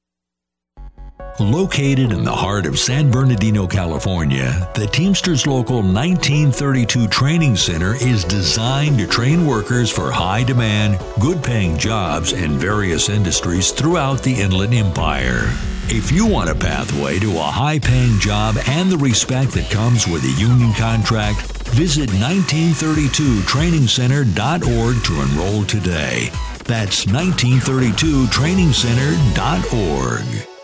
[SPEAKER 9] Located in the heart of San Bernardino, California, the Teamsters Local nineteen thirty-two Training Center is designed to train workers for high-demand, good-paying jobs in various industries throughout the Inland Empire. If you want a pathway to a high-paying job and the respect that comes with a union contract, visit nineteen thirty-two training center dot org to enroll today. That's nineteen thirty-two training center dot org.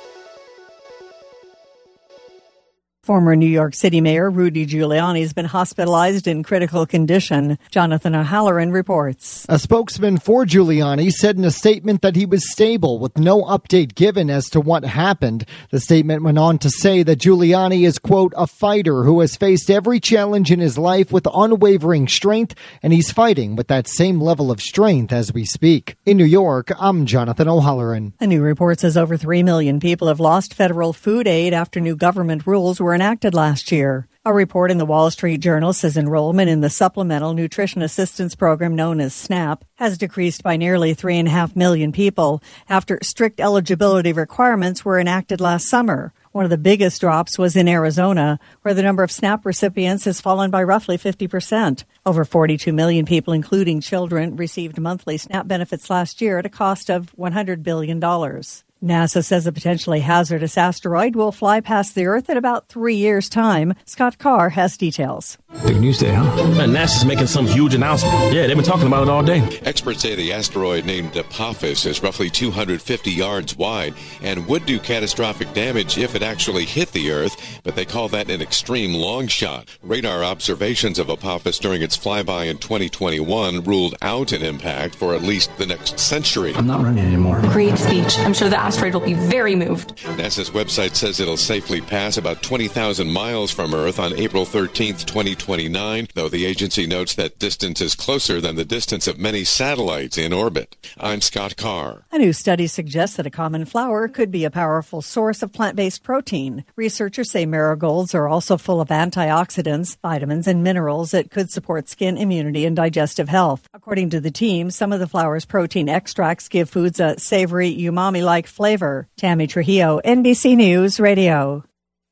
[SPEAKER 6] Former New York City Mayor Rudy Giuliani has been hospitalized in critical condition. Jonathan O'Halloran reports.
[SPEAKER 10] A spokesman for Giuliani said in a statement that he was stable with no update given as to what happened. The statement went on to say that Giuliani is, quote, a fighter who has faced every challenge in his life with unwavering strength, and he's fighting with that same level of strength as we speak. In New York, I'm Jonathan O'Halloran.
[SPEAKER 6] A new report says over three million people have lost federal food aid after new government rules were enacted last year. A report in the Wall Street Journal says enrollment in the Supplemental Nutrition Assistance Program known as SNAP has decreased by nearly three and a half million people after strict eligibility requirements were enacted last summer. One of the biggest drops was in Arizona, where the number of SNAP recipients has fallen by roughly fifty percent. Over forty-two million people, including children, received monthly SNAP benefits last year at a cost of one hundred billion dollars. NASA says a potentially hazardous asteroid will fly past the Earth in about three years' time. Scott Carr has details.
[SPEAKER 11] Big news day, huh? Man, NASA's making some huge announcement. Yeah, they've been talking about it all day.
[SPEAKER 12] Experts say the asteroid named Apophis is roughly two hundred fifty yards wide and would do catastrophic damage if it actually hit the Earth, but they call that an extreme long shot. Radar observations of Apophis during its flyby in twenty twenty-one ruled out an impact for at least the next century.
[SPEAKER 11] I'm not running anymore.
[SPEAKER 13] Great speech. I'm sure the asteroid will be very moved.
[SPEAKER 12] NASA's website says it'll safely pass about twenty thousand miles from Earth on April thirteenth, twenty twenty-nine, though the agency notes that distance is closer than the distance of many satellites in orbit. I'm Scott Carr.
[SPEAKER 6] A new study suggests that a common flower could be a powerful source of plant-based protein. Researchers say marigolds are also full of antioxidants, vitamins, and minerals that could support skin immunity and digestive health. According to the team, some of the flower's protein extracts give foods a savory, umami-like flavor. Tammy Trujillo, N B C News Radio.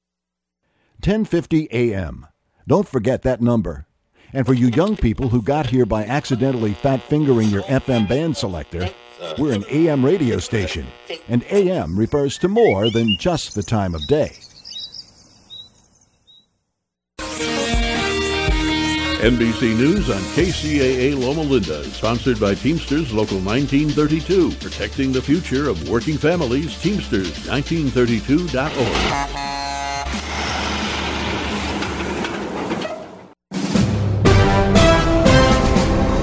[SPEAKER 14] ten fifty a.m. Don't forget that number. And for you young people who got here by accidentally fat-fingering your F M band selector, we're an A M radio station, and A M refers to more than just the time of day.
[SPEAKER 15] N B C News on K C A A Loma Linda, sponsored by Teamsters Local nineteen thirty-two, protecting the future of working families. Teamsters nineteen thirty-two dot org.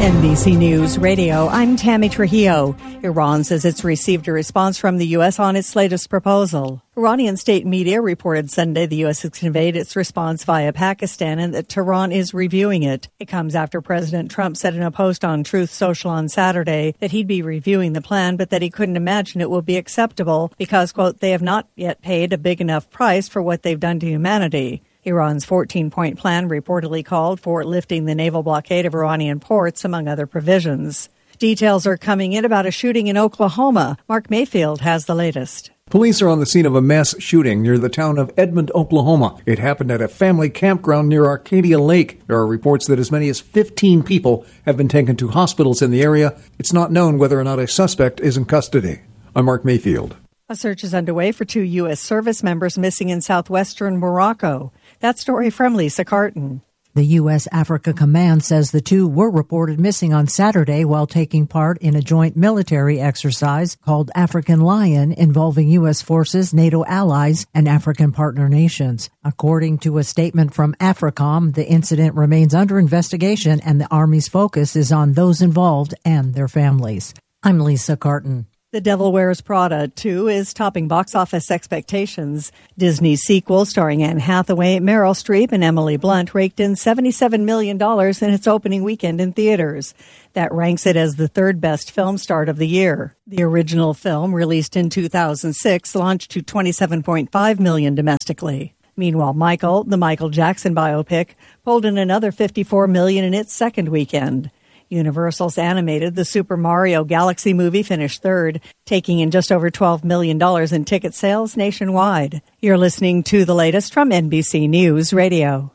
[SPEAKER 6] N B C News Radio, I'm Tammy Trujillo. Iran says it's received a response from the U S on its latest proposal. Iranian state media reported Sunday the U S has conveyed its response via Pakistan and that Tehran is reviewing it. It comes after President Trump said in a post on Truth Social on Saturday that he'd be reviewing the plan, but that he couldn't imagine it will be acceptable because, quote, they have not yet paid a big enough price for what they've done to humanity. Iran's fourteen-point plan reportedly called for lifting the naval blockade of Iranian ports, among other provisions. Details are coming in about a shooting in Oklahoma. Mark Mayfield has the latest.
[SPEAKER 7] Police are on the scene of a mass shooting near the town of Edmond, Oklahoma. It happened at a family campground near Arcadia Lake. There are reports that as many as fifteen people have been taken to hospitals in the area. It's not known whether or not a suspect is in custody. I'm Mark Mayfield.
[SPEAKER 6] A search is underway for two U S service members missing in southwestern Morocco. That story from Lisa Carton.
[SPEAKER 8] The U S Africa Command says the two were reported missing on Saturday while taking part in a joint military exercise called African Lion involving U S forces, NATO allies, and African partner nations. According to a statement from AFRICOM, the incident remains under investigation and the Army's focus is on those involved and their families. I'm Lisa Carton.
[SPEAKER 6] The Devil Wears Prada two is topping box office expectations. Disney's sequel, starring Anne Hathaway, Meryl Streep, and Emily Blunt, raked in seventy-seven million dollars in its opening weekend in theaters. That ranks it as the third best film start of the year. The original film, released in two thousand six, launched to twenty-seven point five million dollars domestically. Meanwhile, Michael, the Michael Jackson biopic, pulled in another fifty-four million dollars in its second weekend. Universal's animated The Super Mario Galaxy movie finished third, taking in just over twelve million dollars in ticket sales nationwide. You're listening to the latest from N B C News Radio.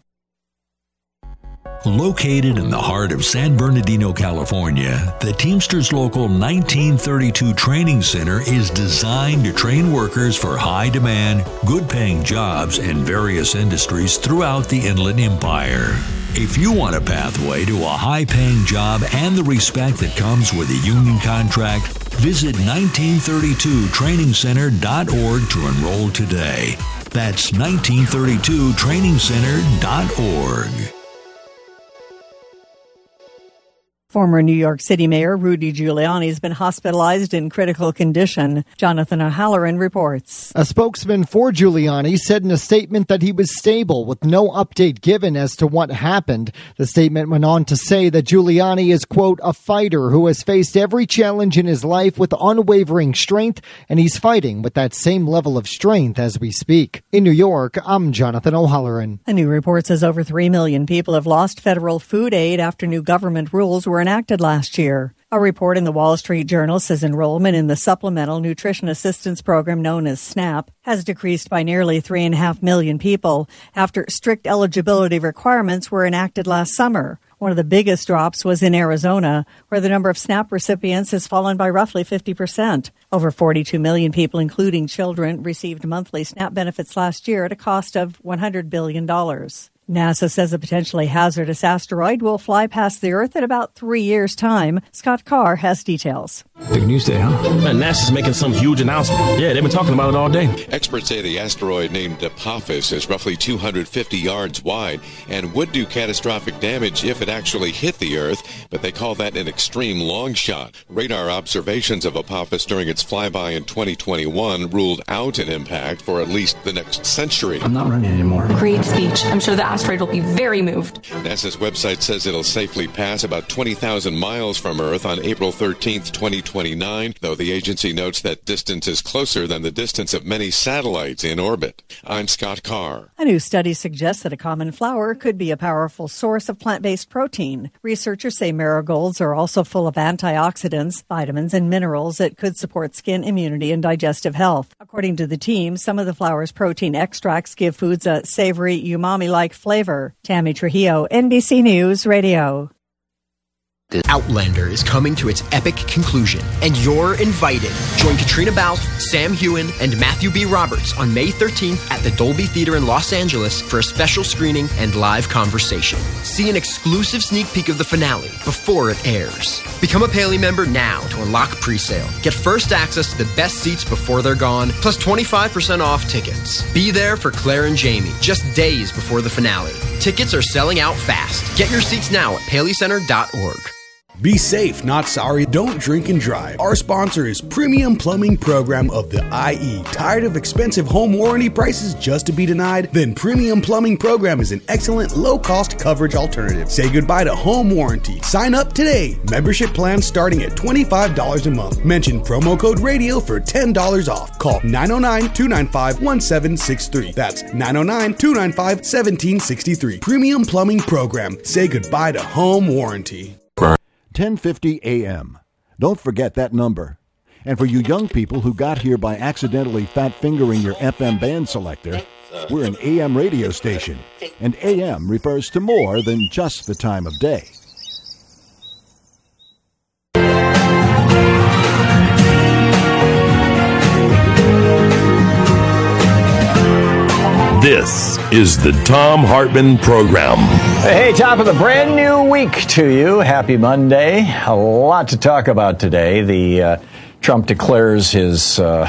[SPEAKER 9] Located in the heart of San Bernardino, California, the Teamsters Local nineteen thirty-two Training Center is designed to train workers for high-demand, good-paying jobs in various industries throughout the Inland Empire. If you want a pathway to a high-paying job and the respect that comes with a union contract, visit nineteen thirty-two training center dot org to enroll today. That's nineteen thirty-two training center dot org.
[SPEAKER 6] Former New York City Mayor Rudy Giuliani has been hospitalized in critical condition. Jonathan O'Halloran reports.
[SPEAKER 10] A spokesman for Giuliani said in a statement that he was stable with no update given as to what happened. The statement went on to say that Giuliani is, quote, a fighter who has faced every challenge in his life with unwavering strength, and he's fighting with that same level of strength as we speak. In New York, I'm Jonathan O'Halloran.
[SPEAKER 6] A new report says over three million people have lost federal food aid after new government rules were enacted last year. A report in the Wall Street Journal says enrollment in the Supplemental Nutrition Assistance Program known as SNAP has decreased by nearly three and a half million people after strict eligibility requirements were enacted last summer. One of the biggest drops was in Arizona, where the number of SNAP recipients has fallen by roughly fifty percent. Over forty-two million people, including children, received monthly SNAP benefits last year at a cost of one hundred billion dollars. NASA says a potentially hazardous asteroid will fly past the Earth in about three years' time. Scott Carr has details.
[SPEAKER 11] Big news day, huh? Man, NASA's making some huge announcement. Yeah, they've been talking about it all day.
[SPEAKER 12] Experts say the asteroid named Apophis is roughly two hundred fifty yards wide and would do catastrophic damage if it actually hit the Earth, but they call that an extreme long shot. Radar observations of Apophis during its flyby in twenty twenty-one ruled out an impact for at least the next century.
[SPEAKER 11] I'm not running anymore.
[SPEAKER 13] Great speech. I'm sure the asteroid will be very moved.
[SPEAKER 12] NASA's website says it'll safely pass about twenty thousand miles from Earth on April thirteenth, twenty twenty-nine, though the agency notes that distance is closer than the distance of many satellites in orbit. I'm Scott Carr.
[SPEAKER 6] A new study suggests that a common flower could be a powerful source of plant-based protein. Researchers say marigolds are also full of antioxidants, vitamins, and minerals that could support skin immunity and digestive health. According to the team, some of the flower's protein extracts give foods a savory, umami-like flavor. Tammy Trujillo, N B C News Radio.
[SPEAKER 16] Outlander is coming to its epic conclusion, and you're invited. Join Katrina Balfe, Sam Heughan, and Matthew B. Roberts on May thirteenth at the Dolby Theater in Los Angeles for a special screening and live conversation. See an exclusive sneak peek of the finale before it airs. Become a Paley member now to unlock pre-sale. Get first access to the best seats before they're gone, plus twenty-five percent off tickets. Be there for Claire and Jamie just days before the finale. Tickets are selling out fast. Get your seats now at paley center dot org.
[SPEAKER 17] Be safe, not sorry. Don't drink and drive. Our sponsor is Premium Plumbing Program of the I E. Tired of expensive home warranty prices just to be denied? Then Premium Plumbing Program is an excellent low-cost coverage alternative. Say goodbye to home warranty. Sign up today. Membership plans starting at twenty-five dollars a month. Mention promo code radio for ten dollars off. Call nine oh nine, two nine five, one seven six three. That's nine oh nine, two nine five, one seven six three. Premium Plumbing Program. Say goodbye to home warranty.
[SPEAKER 14] ten fifty A M. Don't forget that number. And for you young people who got here by accidentally fat-fingering your F M band selector, we're an A M radio station. And A M refers to more than just the time of day.
[SPEAKER 11] This is the Thom Hartmann Program.
[SPEAKER 18] Hey, top of the brand new week to you. Happy Monday. A lot to talk about today. The uh, Trump declares his uh,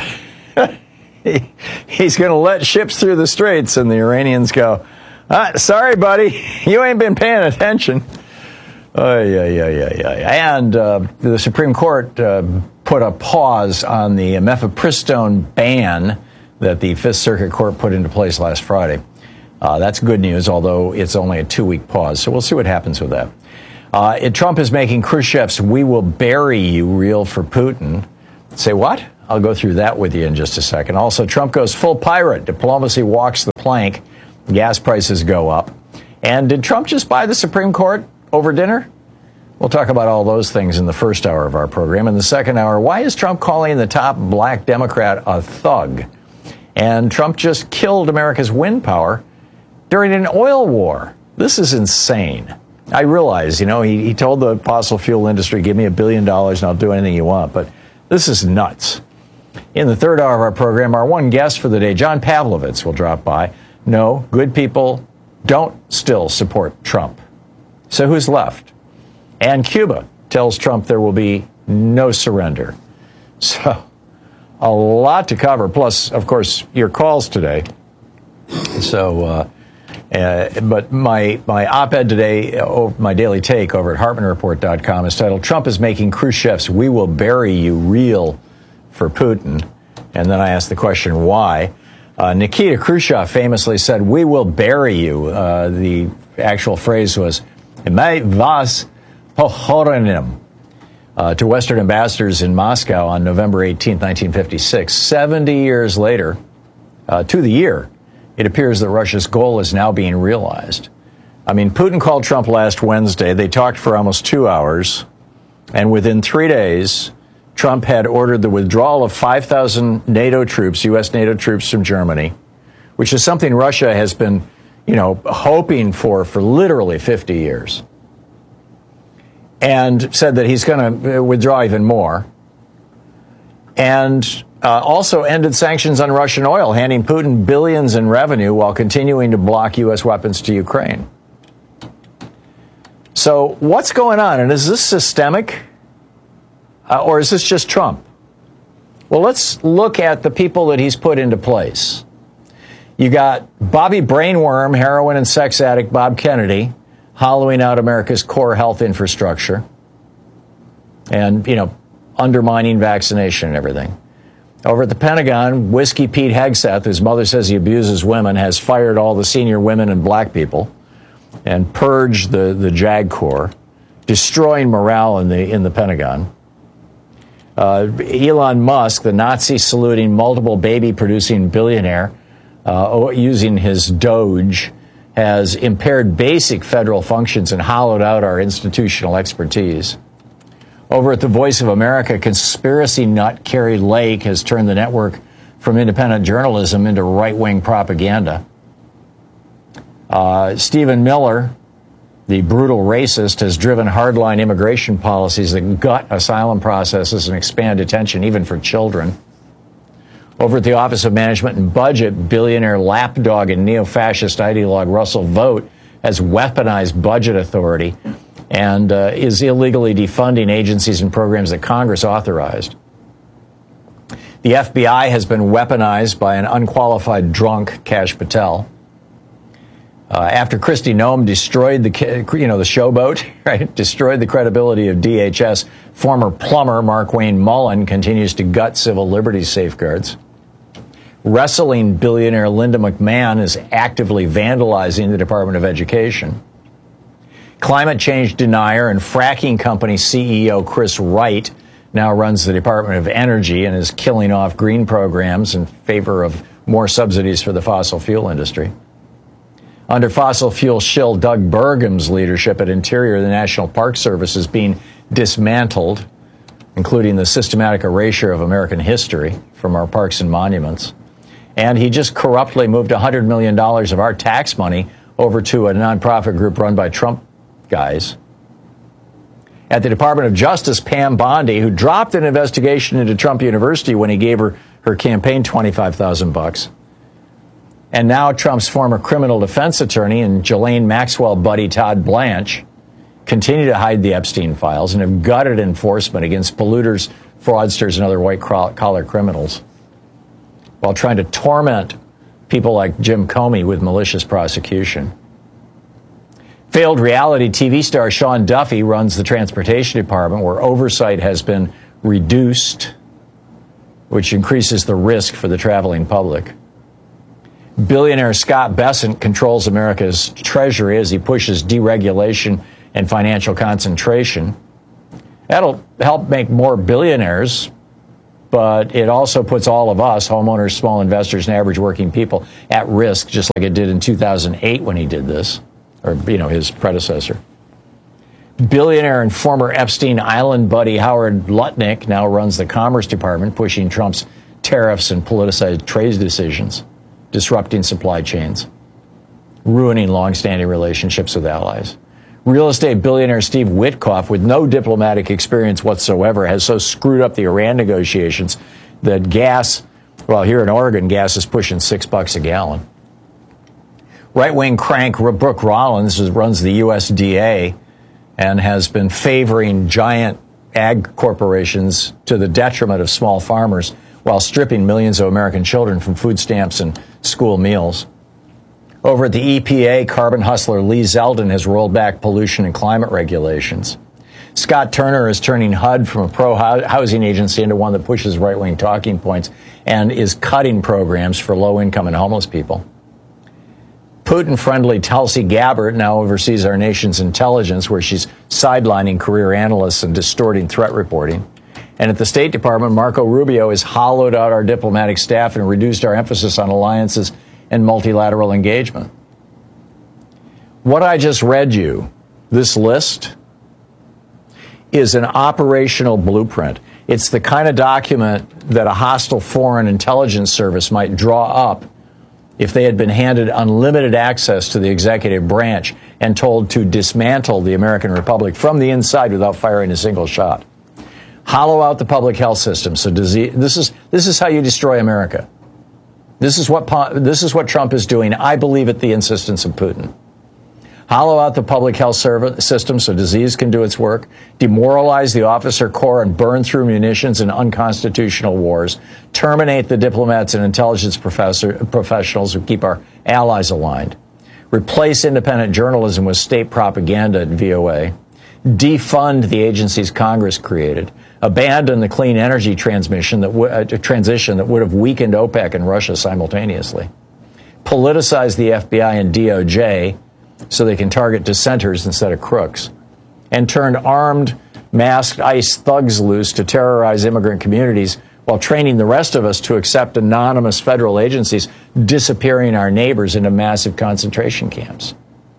[SPEAKER 18] he, he's going to let ships through the straits, and the Iranians go, ah, sorry, buddy, you ain't been paying attention. Oh, yeah, yeah, yeah, yeah. And uh, the Supreme Court uh, put a pause on the mifepristone ban that the Fifth Circuit Court put into place last Friday. Uh, that's good news, although it's only a two-week pause. So we'll see what happens with that. Uh, it, Trump is making Khrushchev's "we will bury you" real for Putin. Say what? I'll go through that with you in just a second. Also, Trump goes full pirate. Diplomacy walks the plank. Gas prices go up. And did Trump just buy the Supreme Court over dinner? We'll talk about all those things in the first hour of our program. In the second hour, why is Trump calling the top black Democrat a thug? And Trump just killed America's wind power during an oil war. This is insane. I realize, you know, he, he told the fossil fuel industry, give me a billion dollars and I'll do anything you want. But this is nuts. In the third hour of our program, our one guest for the day, John Pavlovitz, will drop by. No, good people don't still support Trump. So who's left? And Cuba tells Trump there will be no surrender. So a lot to cover, plus, of course, your calls today. So, uh, uh, but my my op-ed today, uh, my daily take over at Hartmann Report dot com is titled, Trump is making Khrushchev's "we will bury you" real for Putin. And then I asked the question, why? Uh, Nikita Khrushchev famously said, "we will bury you." Uh, the actual phrase was, "My vas pochorenim." Uh, to Western ambassadors in Moscow on November eighteenth, nineteen fifty-six. seventy years later, uh, to the year, it appears that Russia's goal is now being realized. I mean, Putin called Trump last Wednesday. They talked for almost two hours. And within three days, Trump had ordered the withdrawal of five thousand NATO troops, U S NATO troops from Germany, which is something Russia has been, you know, hoping for for literally fifty years. And said that he's going to withdraw even more. And uh, also ended sanctions on Russian oil, handing Putin billions in revenue while continuing to block U S weapons to Ukraine. So what's going on? And is this systemic? Uh, or is this just Trump? Well, let's look at the people that he's put into place. You got Bobby Brainworm, heroin and sex addict Bob Kennedy, hollowing out America's core health infrastructure and, you know, undermining vaccination and everything. Over at the Pentagon, Whiskey Pete Hegseth, whose mother says he abuses women, has fired all the senior women and black people and purged the, the JAG Corps, destroying morale in the in the Pentagon. Uh, Elon Musk, the Nazi-saluting, multiple baby-producing billionaire, uh, using his Doge, has impaired basic federal functions and hollowed out our institutional expertise. Over at the Voice of America, conspiracy nut Carrie Lake has turned the network from independent journalism into right-wing propaganda. Uh, Stephen Miller, the brutal racist, has driven hardline immigration policies that gut asylum processes and expand detention even for children. Over at the Office of Management and Budget, billionaire lapdog and neo-fascist ideologue Russell Vought has weaponized budget authority and uh, is illegally defunding agencies and programs that Congress authorized. The F B I has been weaponized by an unqualified drunk, Kash Patel. Uh, after Kristi Noem destroyed the, you know, the showboat, right, destroyed the credibility of D H S, former plumber Markwayne Mullen continues to gut civil liberties safeguards. Wrestling billionaire Linda McMahon is actively vandalizing the Department of Education. Climate change denier and fracking company C E O Chris Wright now runs the Department of Energy and is killing off green programs in favor of more subsidies for the fossil fuel industry. Under fossil fuel shill Doug Burgum's leadership at Interior, the National Park Service is being dismantled, including the systematic erasure of American history from our parks and monuments. And he just corruptly moved one hundred million dollars of our tax money over to a nonprofit group run by Trump guys. At the Department of Justice, Pam Bondi, who dropped an investigation into Trump University when he gave her her campaign twenty-five thousand bucks. And now Trump's former criminal defense attorney and Ghislaine Maxwell buddy Todd Blanche continue to hide the Epstein files and have gutted enforcement against polluters, fraudsters, and other white-collar criminals, while trying to torment people like Jim Comey with malicious prosecution. Failed reality T V star Sean Duffy runs the transportation department, where oversight has been reduced, which increases the risk for the traveling public. Billionaire Scott Bessent controls America's treasury as he pushes deregulation and financial concentration. That'll help make more billionaires, but it also puts all of us, homeowners, small investors, and average working people, at risk, just like it did in two thousand eight when he did this, or, you know, his predecessor. Billionaire and former Epstein Island buddy Howard Lutnick now runs the Commerce Department, pushing Trump's tariffs and politicized trade decisions, disrupting supply chains, ruining long-standing relationships with allies. Real estate billionaire Steve Witkoff, with no diplomatic experience whatsoever, has so screwed up the Iran negotiations that gas, well, here in Oregon, gas is pushing six bucks a gallon. Right-wing crank Brooke Rollins runs the U S D A and has been favoring giant ag corporations to the detriment of small farmers, while stripping millions of American children from food stamps and school meals. Over at the E P A, carbon hustler Lee Zeldin has rolled back pollution and climate regulations. Scott Turner is turning H U D from a pro-housing agency into one that pushes right-wing talking points and is cutting programs for low-income and homeless people. Putin-friendly Tulsi Gabbard now oversees our nation's intelligence, where she's sidelining career analysts and distorting threat reporting. And at the State Department, Marco Rubio has hollowed out our diplomatic staff and reduced our emphasis on alliances and multilateral engagement. What I just read you, this list, is an operational blueprint. It's the kind of document that a hostile foreign intelligence service might draw up if they had been handed unlimited access to the executive branch and told to dismantle the American Republic from the inside without firing a single shot. Hollow out the public health system. So disease, this is this is how you destroy America. This is what this is what Trump is doing, I believe, at the insistence of Putin. Hollow out the public health service system so disease can do its work. Demoralize the officer corps and burn through munitions in unconstitutional wars. Terminate the diplomats and intelligence professor, professionals who keep our allies aligned. Replace independent journalism with state propaganda at V O A. Defund the agencies Congress created. Abandon the clean energy transmission that w- uh, transition that would have weakened OPEC and Russia simultaneously. Politicize the F B I and D O J so they can target dissenters instead of crooks. And turn armed, masked ICE thugs loose to terrorize immigrant communities while training the rest of us to accept anonymous federal agencies disappearing our neighbors into massive concentration camps.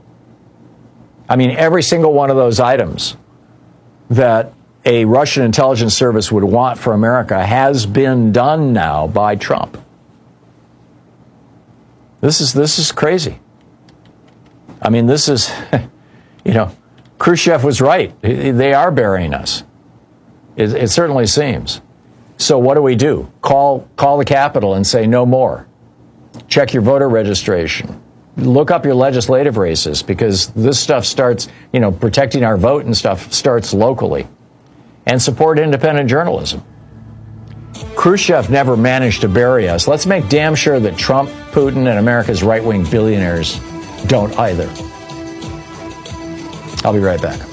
[SPEAKER 18] I mean, every single one of those items that a Russian intelligence service would want for America has been done now by Trump. This is this is crazy. I mean, this is, you know, Khrushchev was right. They are burying us. It, it certainly seems. So what do we do? Call call the Capitol and say no more. Check your voter registration. Look up your legislative races, because this stuff starts, you know, protecting our vote and stuff starts locally. And support independent journalism. Khrushchev never managed to bury us. Let's make damn sure that Trump, Putin, and America's right-wing billionaires don't either. I'll be right back.